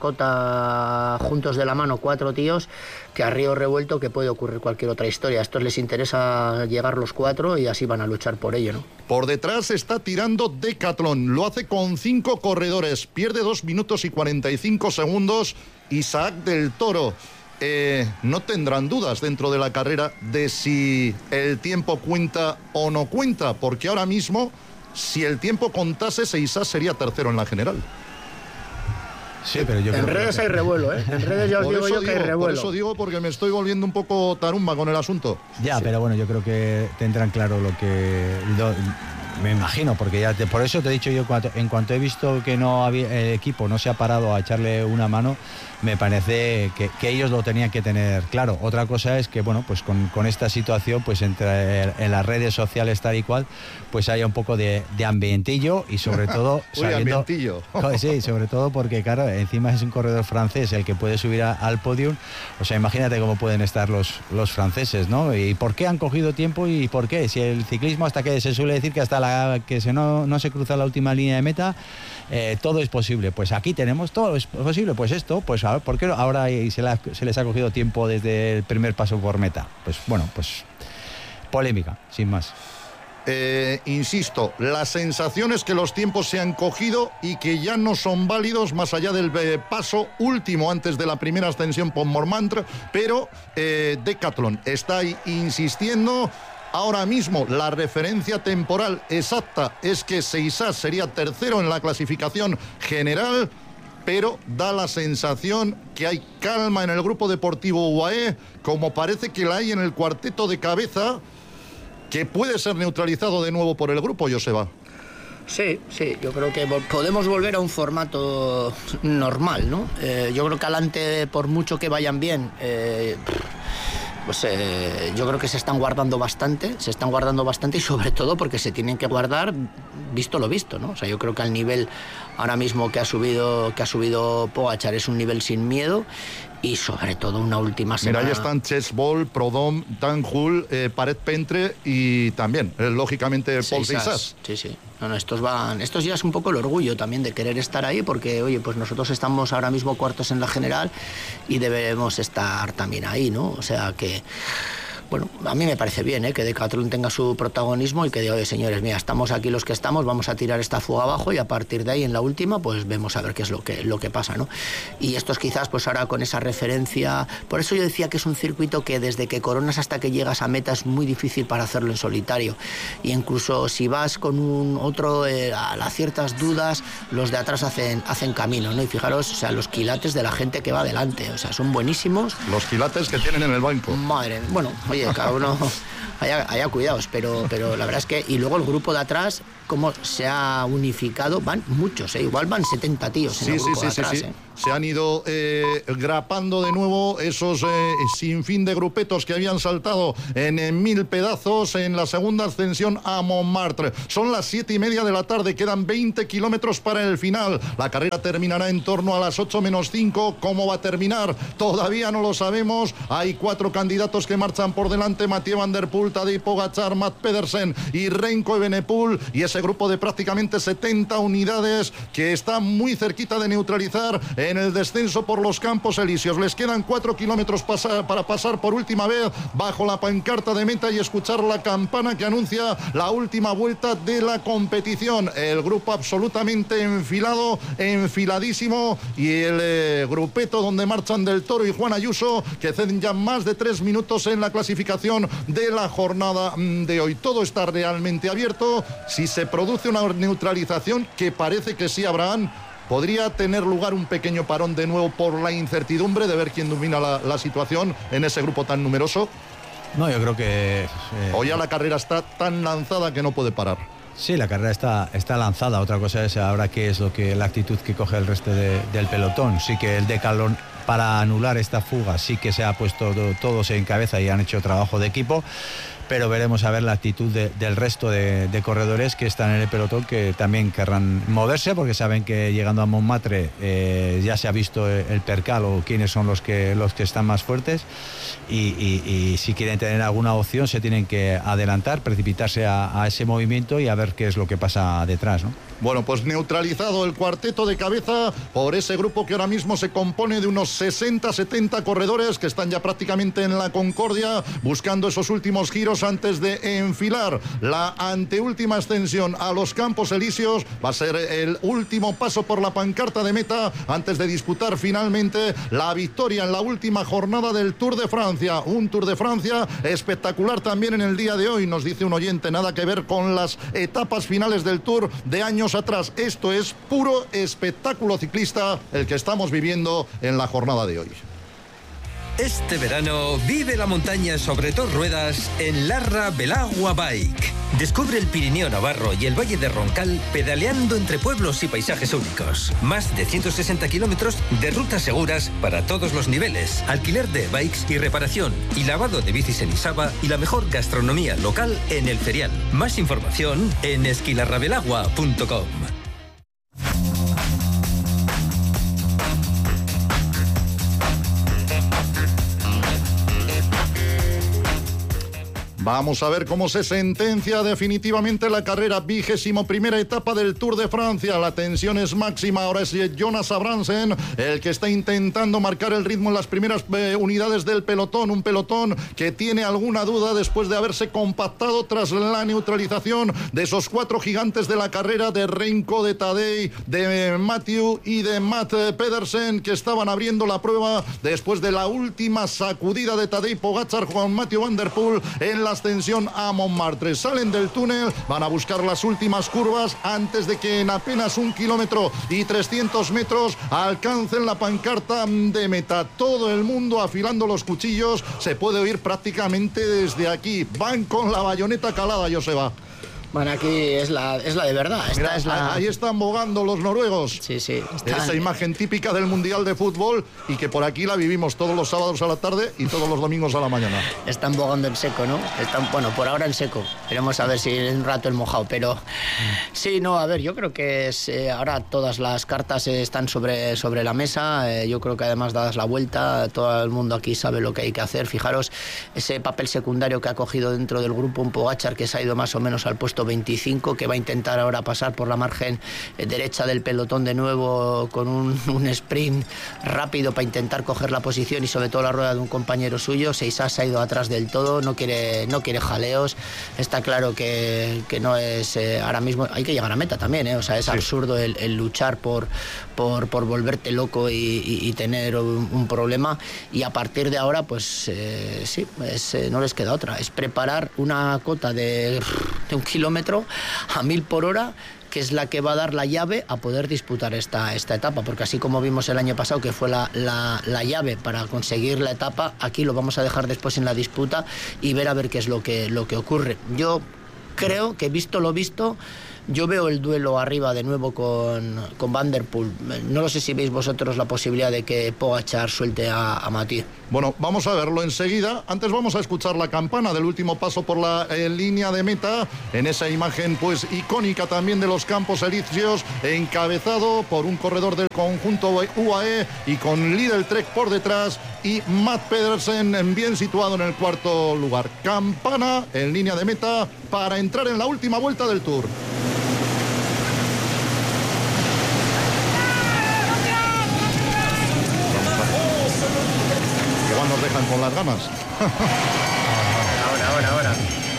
cota juntos de la mano cuatro tíos que a río revuelto, que puede ocurrir cualquier otra historia. A estos les interesa llegar los cuatro y así van a luchar por ello, ¿no? Por detrás está tirando Decathlon, lo hace con cinco corredores, pierde dos minutos y cuarenta y cinco segundos. Isaac del Toro, eh, no tendrán dudas dentro de la carrera de si el tiempo cuenta o no cuenta, porque ahora mismo, si el tiempo contase, Seisas sería tercero en la general. Sí, pero yo en creo redes que... hay revuelo, ¿eh? En redes ya os digo yo que hay revuelo. Por eso digo, porque me estoy volviendo un poco tarumba con el asunto. Ya, sí. Pero bueno, yo creo que tendrán claro lo que... Lo, me imagino, porque ya te, por eso te he dicho yo, cuando, en cuanto he visto que no había, el equipo no se ha parado a echarle una mano, me parece que, que ellos lo tenían que tener claro. Otra cosa es que, bueno, pues con, con esta situación, pues entre en las redes sociales tal y cual, pues haya un poco de, de ambientillo y sobre todo... Uy, sabiendo, ambientillo. Sí, sobre todo porque, claro, encima es un corredor francés el que puede subir a, al podium. O sea, imagínate cómo pueden estar los, los franceses, ¿no? Y por qué han cogido tiempo y por qué. Si el ciclismo, hasta que se suele decir que hasta la que se no, no se cruza la última línea de meta, eh, todo es posible. Pues aquí tenemos todo es posible. Pues esto, pues a ver, ¿por qué ahora se, la, se les ha cogido tiempo desde el primer paso por meta? Pues bueno, pues polémica, sin más. Eh, insisto, la sensación es que los tiempos se han cogido y que ya no son válidos más allá del eh, paso último antes de la primera ascensión por Montmartre, pero eh, Decathlon está ahí insistiendo. Ahora mismo la referencia temporal exacta es que Seisas sería tercero en la clasificación general, pero da la sensación que hay calma en el grupo deportivo U A E, como parece que la hay en el cuarteto de cabeza, que puede ser neutralizado de nuevo por el grupo, Joseba. Sí, sí, yo creo que podemos volver a un formato normal, ¿no? Eh, yo creo que adelante, por mucho que vayan bien, eh, pues eh, yo creo que se están guardando bastante, se están guardando bastante y sobre todo porque se tienen que guardar visto lo visto, ¿no? O sea, yo creo que al nivel ahora mismo que ha subido que ha subido Pogačar es un nivel sin miedo y sobre todo una última semana. Mira, ahí están Chesbol, Prodom, Tanjul, eh, Paret Pentre y también, eh, lógicamente, Paul Seisas. Sí, sí. No, no, estos van, estos ya es un poco el orgullo también de querer estar ahí porque, oye, pues nosotros estamos ahora mismo cuartos en la general y debemos estar también ahí, ¿no? O sea que... Bueno, a mí me parece bien, ¿eh? Que Decathlon tenga su protagonismo y que diga, oye, señores, mira, estamos aquí los que estamos, vamos a tirar esta fuga abajo y a partir de ahí, en la última, pues vemos a ver qué es lo que, lo que pasa, ¿no? Y estos quizás, pues ahora con esa referencia... Por eso yo decía que es un circuito que desde que coronas hasta que llegas a meta es muy difícil para hacerlo en solitario. Y incluso si vas con un otro, eh, a las ciertas dudas, los de atrás hacen, hacen camino, ¿no? Y fijaros, o sea, los quilates de la gente que va adelante, o sea, son buenísimos. Los quilates que tienen en el banco. Madre, bueno... Oye, cada uno, haya, haya cuidados, pero, pero la verdad es que, y luego el grupo de atrás, cómo se ha unificado, van muchos, ¿eh? Igual van setenta tíos en sí, el grupo sí, de sí, atrás, sí, ¿eh? sí. Se han ido eh, grapando de nuevo esos eh, sinfín de grupetos que habían saltado en, en mil pedazos en la segunda ascensión a Montmartre. Son las siete y media de la tarde, quedan veinte kilómetros para el final. La carrera terminará en torno a las ocho menos cinco. ¿Cómo va a terminar? Todavía no lo sabemos. Hay cuatro candidatos que marchan por delante: Mathieu Van Der Poel, Tadej Pogačar, Matt Pedersen y Remco Evenepoel, y ese grupo de prácticamente setenta unidades que está muy cerquita de neutralizar en el descenso por los Campos Elíseos. Les quedan cuatro kilómetros pasa, para pasar por última vez bajo la pancarta de meta y escuchar la campana que anuncia la última vuelta de la competición. El grupo absolutamente enfilado, enfiladísimo, y el eh, grupeto donde marchan Del Toro y Juan Ayuso, que ceden ya más de tres minutos en la clasificación de la jornada de hoy. Todo está realmente abierto. Si se produce una neutralización, que parece que sí, Abraham, podría tener lugar un pequeño parón de nuevo por la incertidumbre de ver quién domina la, la situación en ese grupo tan numeroso. No, yo creo que... Eh, o ya la carrera está tan lanzada que no puede parar. Sí, la carrera está, está lanzada. Otra cosa es ahora qué es lo que la actitud que coge el resto de, del pelotón. Sí que el decalón para anular esta fuga sí que se ha puesto todos en cabeza y han hecho trabajo de equipo, pero veremos a ver la actitud de, del resto de, de corredores que están en el pelotón, que también querrán moverse porque saben que llegando a Montmartre eh, ya se ha visto el percal o quiénes son los que, los que están más fuertes, y, y, y si quieren tener alguna opción se tienen que adelantar, precipitarse a, a ese movimiento y a ver qué es lo que pasa detrás, ¿no? Bueno, pues neutralizado el cuarteto de cabeza por ese grupo que ahora mismo se compone de unos sesenta setenta corredores que están ya prácticamente en la Concordia buscando esos últimos giros antes de enfilar la anteúltima ascensión a los Campos Elíseos. Va a ser el último paso por la pancarta de meta antes de disputar finalmente la victoria en la última jornada del Tour de Francia. Un Tour de Francia espectacular también en el día de hoy, nos dice un oyente, nada que ver con las etapas finales del Tour de años atrás. Esto es puro espectáculo ciclista el que estamos viviendo en la jornada de hoy. Este verano vive la montaña sobre dos ruedas en Larra Belagua Bike. Descubre el Pirineo Navarro y el Valle de Roncal pedaleando entre pueblos y paisajes únicos. Más de ciento sesenta kilómetros de rutas seguras para todos los niveles, alquiler de bikes y reparación, y lavado de bicis en Isaba, y la mejor gastronomía local en el ferial. Más información en esquilarrabelagua punto com. Vamos a ver cómo se sentencia definitivamente la carrera, vigésimo primera etapa del Tour de Francia. La tensión es máxima, ahora es Jonas Abramsen el que está intentando marcar el ritmo en las primeras eh, unidades del pelotón. Un pelotón que tiene alguna duda después de haberse compactado tras la neutralización de esos cuatro gigantes de la carrera, de Remco, de Tadej, de Mathieu y de Matt Pedersen, que estaban abriendo la prueba después de la última sacudida de Tadej Pogačar con Mathieu Van Der Poel en la ascensión a Montmartre. Salen del túnel, van a buscar las últimas curvas antes de que en apenas un kilómetro y trescientos metros alcancen la pancarta de meta. Todo el mundo afilando los cuchillos, se puede oír prácticamente desde aquí. Van con la bayoneta calada, Joseba. Bueno, aquí es la, es la de verdad. Esta Mira, es la... ahí están bogando los noruegos. Sí, sí. Están... Esa imagen típica del Mundial de Fútbol y que por aquí la vivimos todos los sábados a la tarde y todos los domingos a la mañana. Están bogando en seco, ¿no? Están, bueno, por ahora en seco. Veremos a ver si en un rato el mojado, pero... Sí, no, a ver, yo creo que es, eh, ahora todas las cartas eh, están sobre, sobre la mesa. Eh, yo creo que además, dadas la vuelta, todo el mundo aquí sabe lo que hay que hacer. Fijaros, ese papel secundario que ha cogido dentro del grupo un Pogačar, que se ha ido más o menos al puesto veinticinco, que va a intentar ahora pasar por la margen derecha del pelotón de nuevo con un, un sprint rápido para intentar coger la posición y sobre todo la rueda de un compañero suyo. Seisas se ha ido atrás del todo, no quiere, no quiere jaleos. Está claro que, que no es eh, ahora mismo, hay que llegar a meta también, ¿eh? O sea, es sí. absurdo el, el luchar por, por, por volverte loco y, y, y tener un, un problema, y a partir de ahora pues eh, sí, es, eh, no les queda otra, es preparar una cota de de un kilómetro a mil por hora, que es la que va a dar la llave a poder disputar esta, esta etapa, porque así como vimos el año pasado que fue la, la, la llave para conseguir la etapa, aquí lo vamos a dejar después en la disputa y ver a ver qué es lo que, lo que ocurre. Yo creo que, visto lo visto, yo veo el duelo arriba de nuevo con, con Van der Poel. No lo sé si veis vosotros la posibilidad de que Pogačar suelte a, a Mathieu. Bueno, vamos a verlo enseguida. Antes vamos a escuchar la campana del último paso por la eh, línea de meta, en esa imagen pues icónica también de los Campos Elíseos, encabezado por un corredor del conjunto U A E y con Lidl Trek por detrás y Matt Pedersen bien situado en el cuarto lugar. Campana en línea de meta para entrar en la última vuelta del Tour. Nos dejan con las ganas. Ahora, ahora, ahora.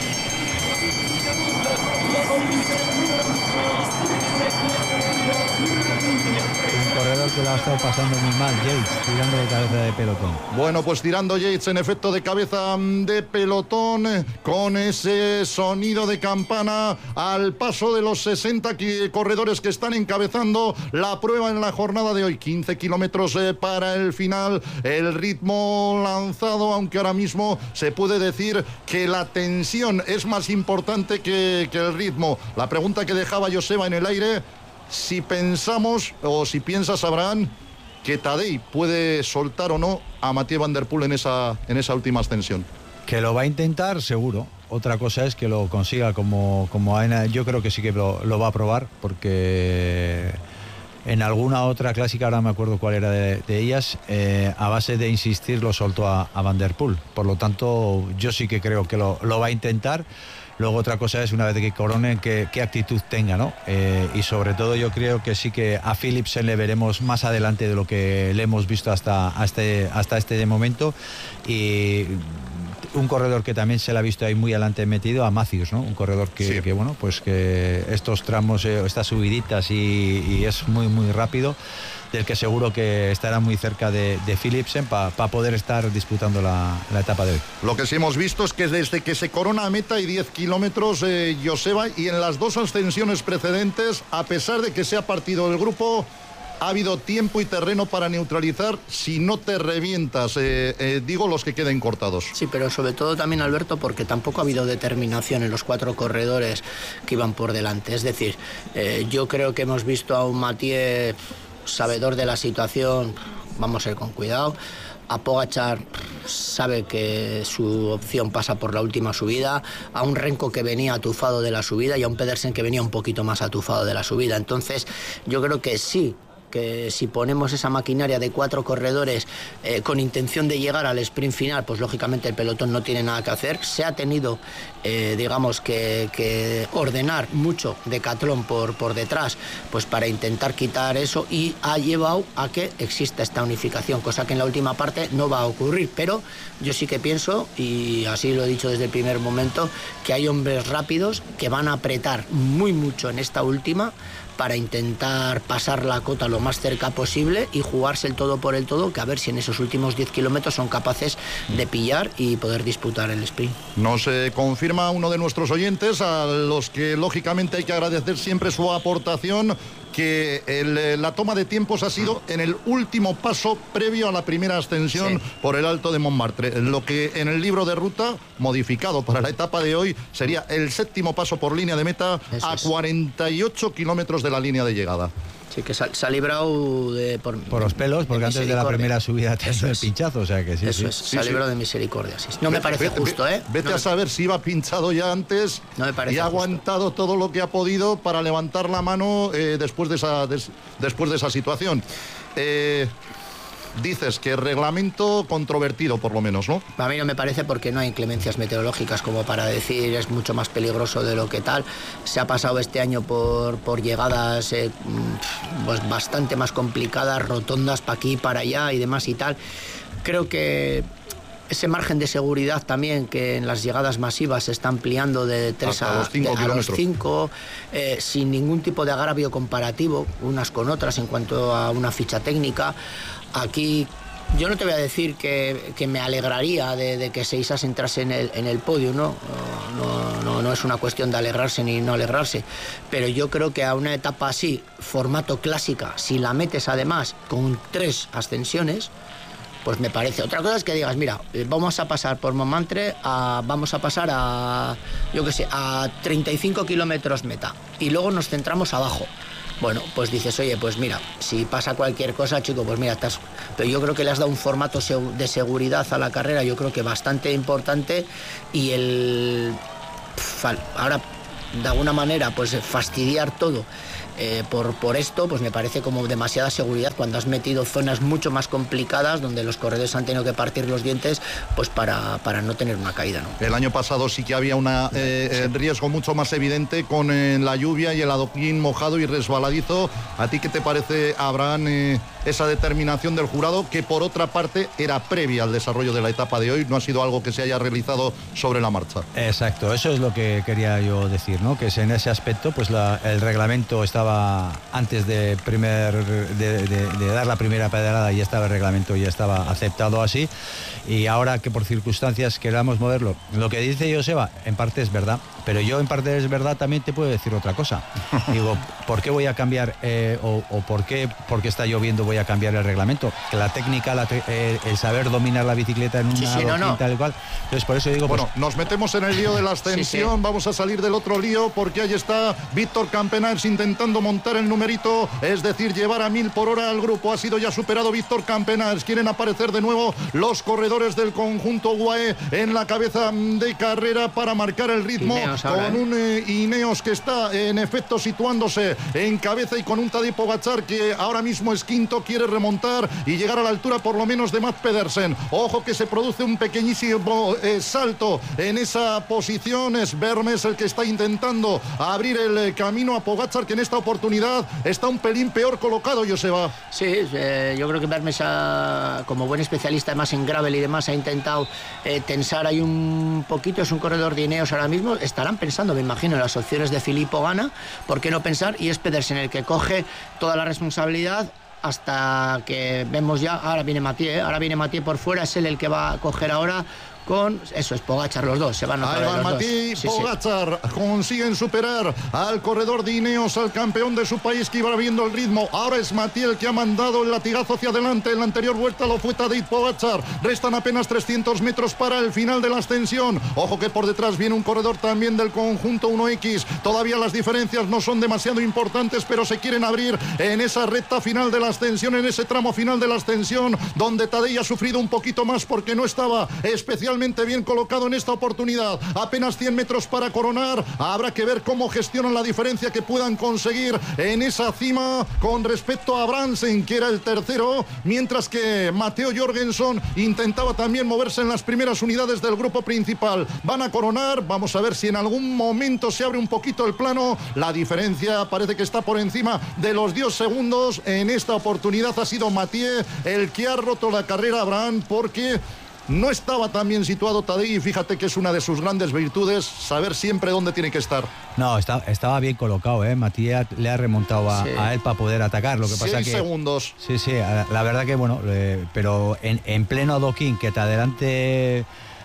Un corredor que lo ha estado pasando muy mal, Yates, tirando de cabeza de pelotón. Bueno, pues tirando Yates en efecto de cabeza de pelotón, con ese sonido de campana al paso de los sesenta corredores que están encabezando la prueba en la jornada de hoy. quince kilómetros eh, para el final, el ritmo lanzado, aunque ahora mismo se puede decir que la tensión es más importante que, que el ritmo. La pregunta que dejaba Joseba en el aire: si pensamos, o si piensas, Abraham, que Tadej puede soltar o no a Mathieu Van der Poel en esa, en esa última ascensión. Que lo va a intentar, seguro. Otra cosa es que lo consiga como, como Aena. Yo creo que sí que lo, lo va a probar, porque en alguna otra clásica, ahora me acuerdo cuál era de, de ellas, eh, a base de insistir lo soltó a, a Van der Poel. Por lo tanto, yo sí que creo que lo, lo va a intentar. Luego otra cosa es, una vez que corone, qué, qué actitud tenga, ¿no? Eh, y sobre todo yo creo que sí que a Philipsen le veremos más adelante de lo que le hemos visto hasta, hasta, hasta este momento. Y un corredor que también se le ha visto ahí muy adelante metido, a Matthews, ¿no? Un corredor que, sí. que bueno, pues que estos tramos, eh, estas subiditas y, y es muy, muy rápido, del que seguro que estará muy cerca de, de Philipsen para pa poder estar disputando la, la etapa de hoy. Lo que sí hemos visto es que desde que se corona a meta hay diez kilómetros, eh, Joseba, y en las dos ascensiones precedentes, a pesar de que se ha partido el grupo, ha habido tiempo y terreno para neutralizar si no te revientas, eh, eh, digo, los que queden cortados. Sí, pero sobre todo también, Alberto, porque tampoco ha habido determinación en los cuatro corredores que iban por delante. Es decir, eh, yo creo que hemos visto a un Mathieu sabedor de la situación, vamos a ir con cuidado. A Pogačar sabe que su opción pasa por la última subida, a un Renko que venía atufado de la subida y a un Pedersen que venía un poquito más atufado de la subida. Entonces yo creo que sí, que si ponemos esa maquinaria de cuatro corredores eh, con intención de llegar al sprint final, pues lógicamente el pelotón no tiene nada que hacer. Se ha tenido, eh, digamos, que, que ordenar mucho Decathlon por, por detrás, pues para intentar quitar eso, y ha llevado a que exista esta unificación, cosa que en la última parte no va a ocurrir. Pero yo sí que pienso, y así lo he dicho desde el primer momento, que hay hombres rápidos que van a apretar muy mucho en esta última para intentar pasar la cota lo más cerca posible y jugarse el todo por el todo, que a ver si en esos últimos diez kilómetros son capaces de pillar y poder disputar el sprint. Nos eh, confirma uno de nuestros oyentes, a los que lógicamente hay que agradecer siempre su aportación, que el, la toma de tiempos ha sido en el último paso previo a la primera ascensión, sí, por el Alto de Montmartre. Lo que en el libro de ruta, modificado para la etapa de hoy, sería el séptimo paso por línea de meta. Eso a es. cuarenta y ocho kilómetros de la línea de llegada. Sí, que se, se ha librado de, por, por los pelos, porque de antes de la primera subida te hizo el pinchazo, o sea que sí. Eso sí. es, sí, se ha sí. librado de misericordia. Sí. No me parece vete, justo, ¿eh? Vete no a saber si iba pinchado ya antes, no me parece y ha aguantado justo. todo lo que ha podido para levantar la mano eh, después, de esa, des, después de esa situación. Eh... Dices que reglamento controvertido, por lo menos, ¿no? A mí no me parece, porque no hay inclemencias meteorológicas como para decir es mucho más peligroso de lo que tal. Se ha pasado este año por, por llegadas eh, pues bastante más complicadas, rotondas para aquí, para allá y demás y tal. Creo que ese margen de seguridad también, que en las llegadas masivas se está ampliando de tres a, los cinco de, a los cinco, eh, sin ningún tipo de agravio comparativo unas con otras en cuanto a una ficha técnica. Aquí Yo no te voy a decir que, que me alegraría de, de que Seisas entrase en el, en el podio, ¿no? No, no, no es una cuestión de alegrarse ni no alegrarse, pero yo creo que a una etapa así, formato clásica, si la metes además con tres ascensiones, pues me parece. Otra cosa es que digas, mira, vamos a pasar por Montmartre, a, vamos a pasar a, yo qué sé, a treinta y cinco kilómetros meta, y luego nos centramos abajo. Bueno, pues dices, oye, pues mira, si pasa cualquier cosa, chico, pues mira, estás... Pero yo creo que le has dado un formato de seguridad a la carrera, yo creo que bastante importante, y el... Ahora, de alguna manera, pues fastidiar todo eh, por, por esto, pues me parece como demasiada seguridad cuando has metido zonas mucho más complicadas donde los corredores han tenido que partir los dientes, pues para, para no tener una caída, ¿no? El año pasado sí que había un eh, sí. riesgo mucho más evidente con eh, la lluvia y el adoquín mojado y resbaladizo. ¿A ti qué te parece, Abraham, eh, esa determinación del jurado, que por otra parte era previa al desarrollo de la etapa de hoy, no ha sido algo que se haya realizado sobre la marcha? Exacto, eso es lo que quería yo decir, ¿no? Que en ese aspecto pues la, el reglamento estaba antes de, primer, de, de, de dar la primera pedalada, y estaba el reglamento, ya estaba aceptado así, y ahora que por circunstancias queramos moverlo, lo que dice Joseba en parte es verdad, pero yo en parte es verdad también te puedo decir otra cosa. Digo, ¿por qué voy a cambiar eh, o, o por qué porque está lloviendo voy a cambiar el reglamento? Que la técnica, la te, eh, el saber dominar la bicicleta en una sí, sí, no, no. tal y cual. Entonces por eso digo, bueno, pues, nos metemos en el lío de la ascensión, sí, sí. Vamos a salir del otro lío, porque ahí está Víctor Campenaerts intentando montar el numerito, es decir, llevar a mil por hora al grupo. Ha sido ya superado Víctor Campenaerts. Quieren aparecer de nuevo los corredores del conjunto U A E en la cabeza de carrera para marcar el ritmo, Ineos ahora, con ¿eh? un eh, Ineos que está en efecto situándose en cabeza, y con un Tadej Pogačar que ahora mismo es quinto, quiere remontar y llegar a la altura por lo menos de Mads Pedersen. Ojo que se produce un pequeñísimo eh, salto en esa posición. Es Vermes el que está intentando abrir el eh, camino a Pogačar, que en esta oportunidad está un pelín peor colocado, Joseba. Sí, eh, yo creo que Vermes, ha, como buen especialista además en gravel y demás, ha intentado eh, tensar ahí un poquito. Es un corredor de Ineos ahora mismo. Estarán pensando, me imagino, en las opciones de Filippo Ganna, ¿por qué no pensar? Y es Pedersen el que coge toda la responsabilidad hasta que vemos ya. Ahora viene Mathieu, ¿eh? ahora viene Mathieu por fuera, es él el que va a coger ahora con, eso es Pogačar, los dos se van a Ahí van Mathieu, sí, Pogačar, sí. Consiguen superar al corredor de Ineos, al campeón de su país, que iba viendo el ritmo. Ahora es Mathieu el que ha mandado el latigazo hacia adelante. En la anterior vuelta lo fue Tadej Pogačar. Restan apenas trescientos metros para el final de la ascensión. Ojo que por detrás viene un corredor también del conjunto uno equis. Todavía las diferencias no son demasiado importantes, pero se quieren abrir en esa recta final de la ascensión, en ese tramo final de la ascensión, donde Tadej ha sufrido un poquito más porque no estaba especialmente bien colocado en esta oportunidad. Apenas cien metros para coronar. Habrá que ver cómo gestionan la diferencia que puedan conseguir en esa cima con respecto a Brandsen, que era el tercero, mientras que Matteo Jorgensen intentaba también moverse en las primeras unidades del grupo principal. Van a coronar. Vamos a ver si en algún momento se abre un poquito el plano. La diferencia parece que está por encima de los diez segundos. En esta oportunidad ha sido Mathieu el que ha roto la carrera, Abraham, porque no estaba tan bien situado Tadej, y fíjate que es una de sus grandes virtudes, saber siempre dónde tiene que estar. No, está, estaba bien colocado, ¿eh? Matías le ha remontado a, sí. a él para poder atacar. Lo que pasa Seis que segundos. Sí, sí, la verdad que bueno, eh, pero en, en pleno adoquín, que te adelante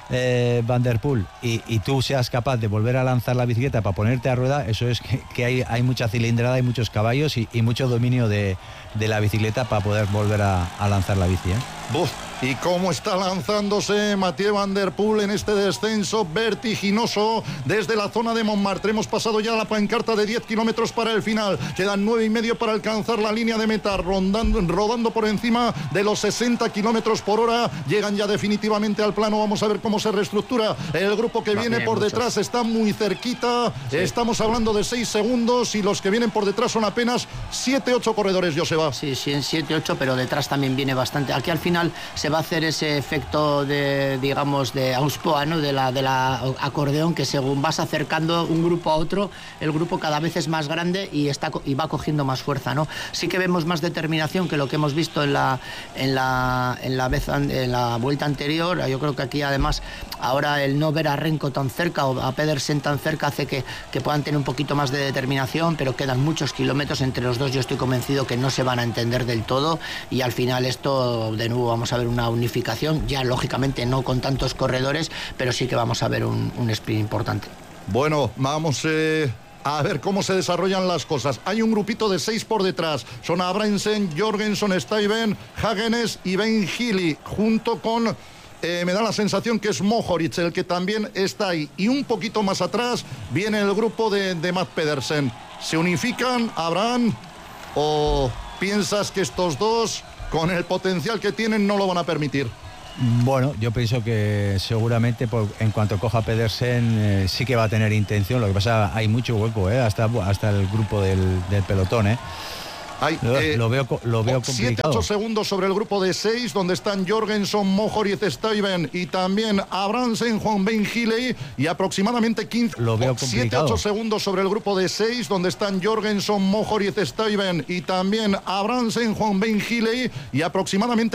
eh, Van der Poel y, y tú seas capaz de volver a lanzar la bicicleta para ponerte a rueda, eso es que, que hay, hay mucha cilindrada, hay muchos caballos y, y mucho dominio de, de la bicicleta para poder volver a, a lanzar la bici, ¿eh? Buf. Y cómo está lanzándose Mathieu Van der Poel en este descenso vertiginoso desde la zona de Montmartre. Hemos pasado ya la pancarta de diez kilómetros para el final. Quedan nueve y medio para alcanzar la línea de meta, rondando, rodando por encima de los sesenta kilómetros por hora. Llegan ya definitivamente al plano. Vamos a ver cómo se reestructura el grupo que Va viene por muchos. detrás. Está muy cerquita. Sí. Estamos hablando de seis segundos y los que vienen por detrás son apenas siete ocho corredores, Joseba. Sí, sí, siete ocho, pero detrás también viene bastante. Aquí al final se va a hacer ese efecto de, digamos, de Auspoa, ¿no? De la, de la acordeón, que según vas acercando un grupo a otro, el grupo cada vez es más grande y, está, y va cogiendo más fuerza, ¿no? Sí que vemos más determinación que lo que hemos visto en la, en la, en la, vez, en la vuelta anterior. Yo creo que aquí, además, ahora el no ver a Renko tan cerca o a Pedersen tan cerca hace que, que puedan tener un poquito más de determinación, pero quedan muchos kilómetros entre los dos. Yo estoy convencido que no se van a entender del todo y al final esto, de nuevo, vamos a ver una unificación, ya lógicamente no con tantos corredores, pero sí que vamos a ver un, un sprint importante. Bueno, vamos eh, a ver cómo se desarrollan las cosas. Hay un grupito de seis por detrás, son Abrahamsen, Jorgensen, Stuyven, Hagenes y Ben Healy, junto con Eh, me da la sensación que es Mohoric el que también está ahí. Y un poquito más atrás viene el grupo de, de Mads Pedersen. ¿Se unifican, Abraham? ¿O piensas que estos dos, con el potencial que tienen, no lo van a permitir? Bueno, yo pienso que seguramente por, en cuanto coja Pedersen eh, sí que va a tener intención. Lo que pasa, hay mucho hueco, eh, hasta, hasta el grupo del, del pelotón, ¿eh? Hay, lo, eh, lo veo, lo veo complicado. siete ocho segundos sobre el grupo de seis, donde están Jorgensen, Mohoric, Stuyven y también Abrahamsen, Juan Ben Healy, y aproximadamente quince. Lo veo complicado. siete ocho segundos sobre el grupo de seis, donde están Jorgensen, Mohoric, Stuyven y también Abrahamsen, Juan Ben Healy, y aproximadamente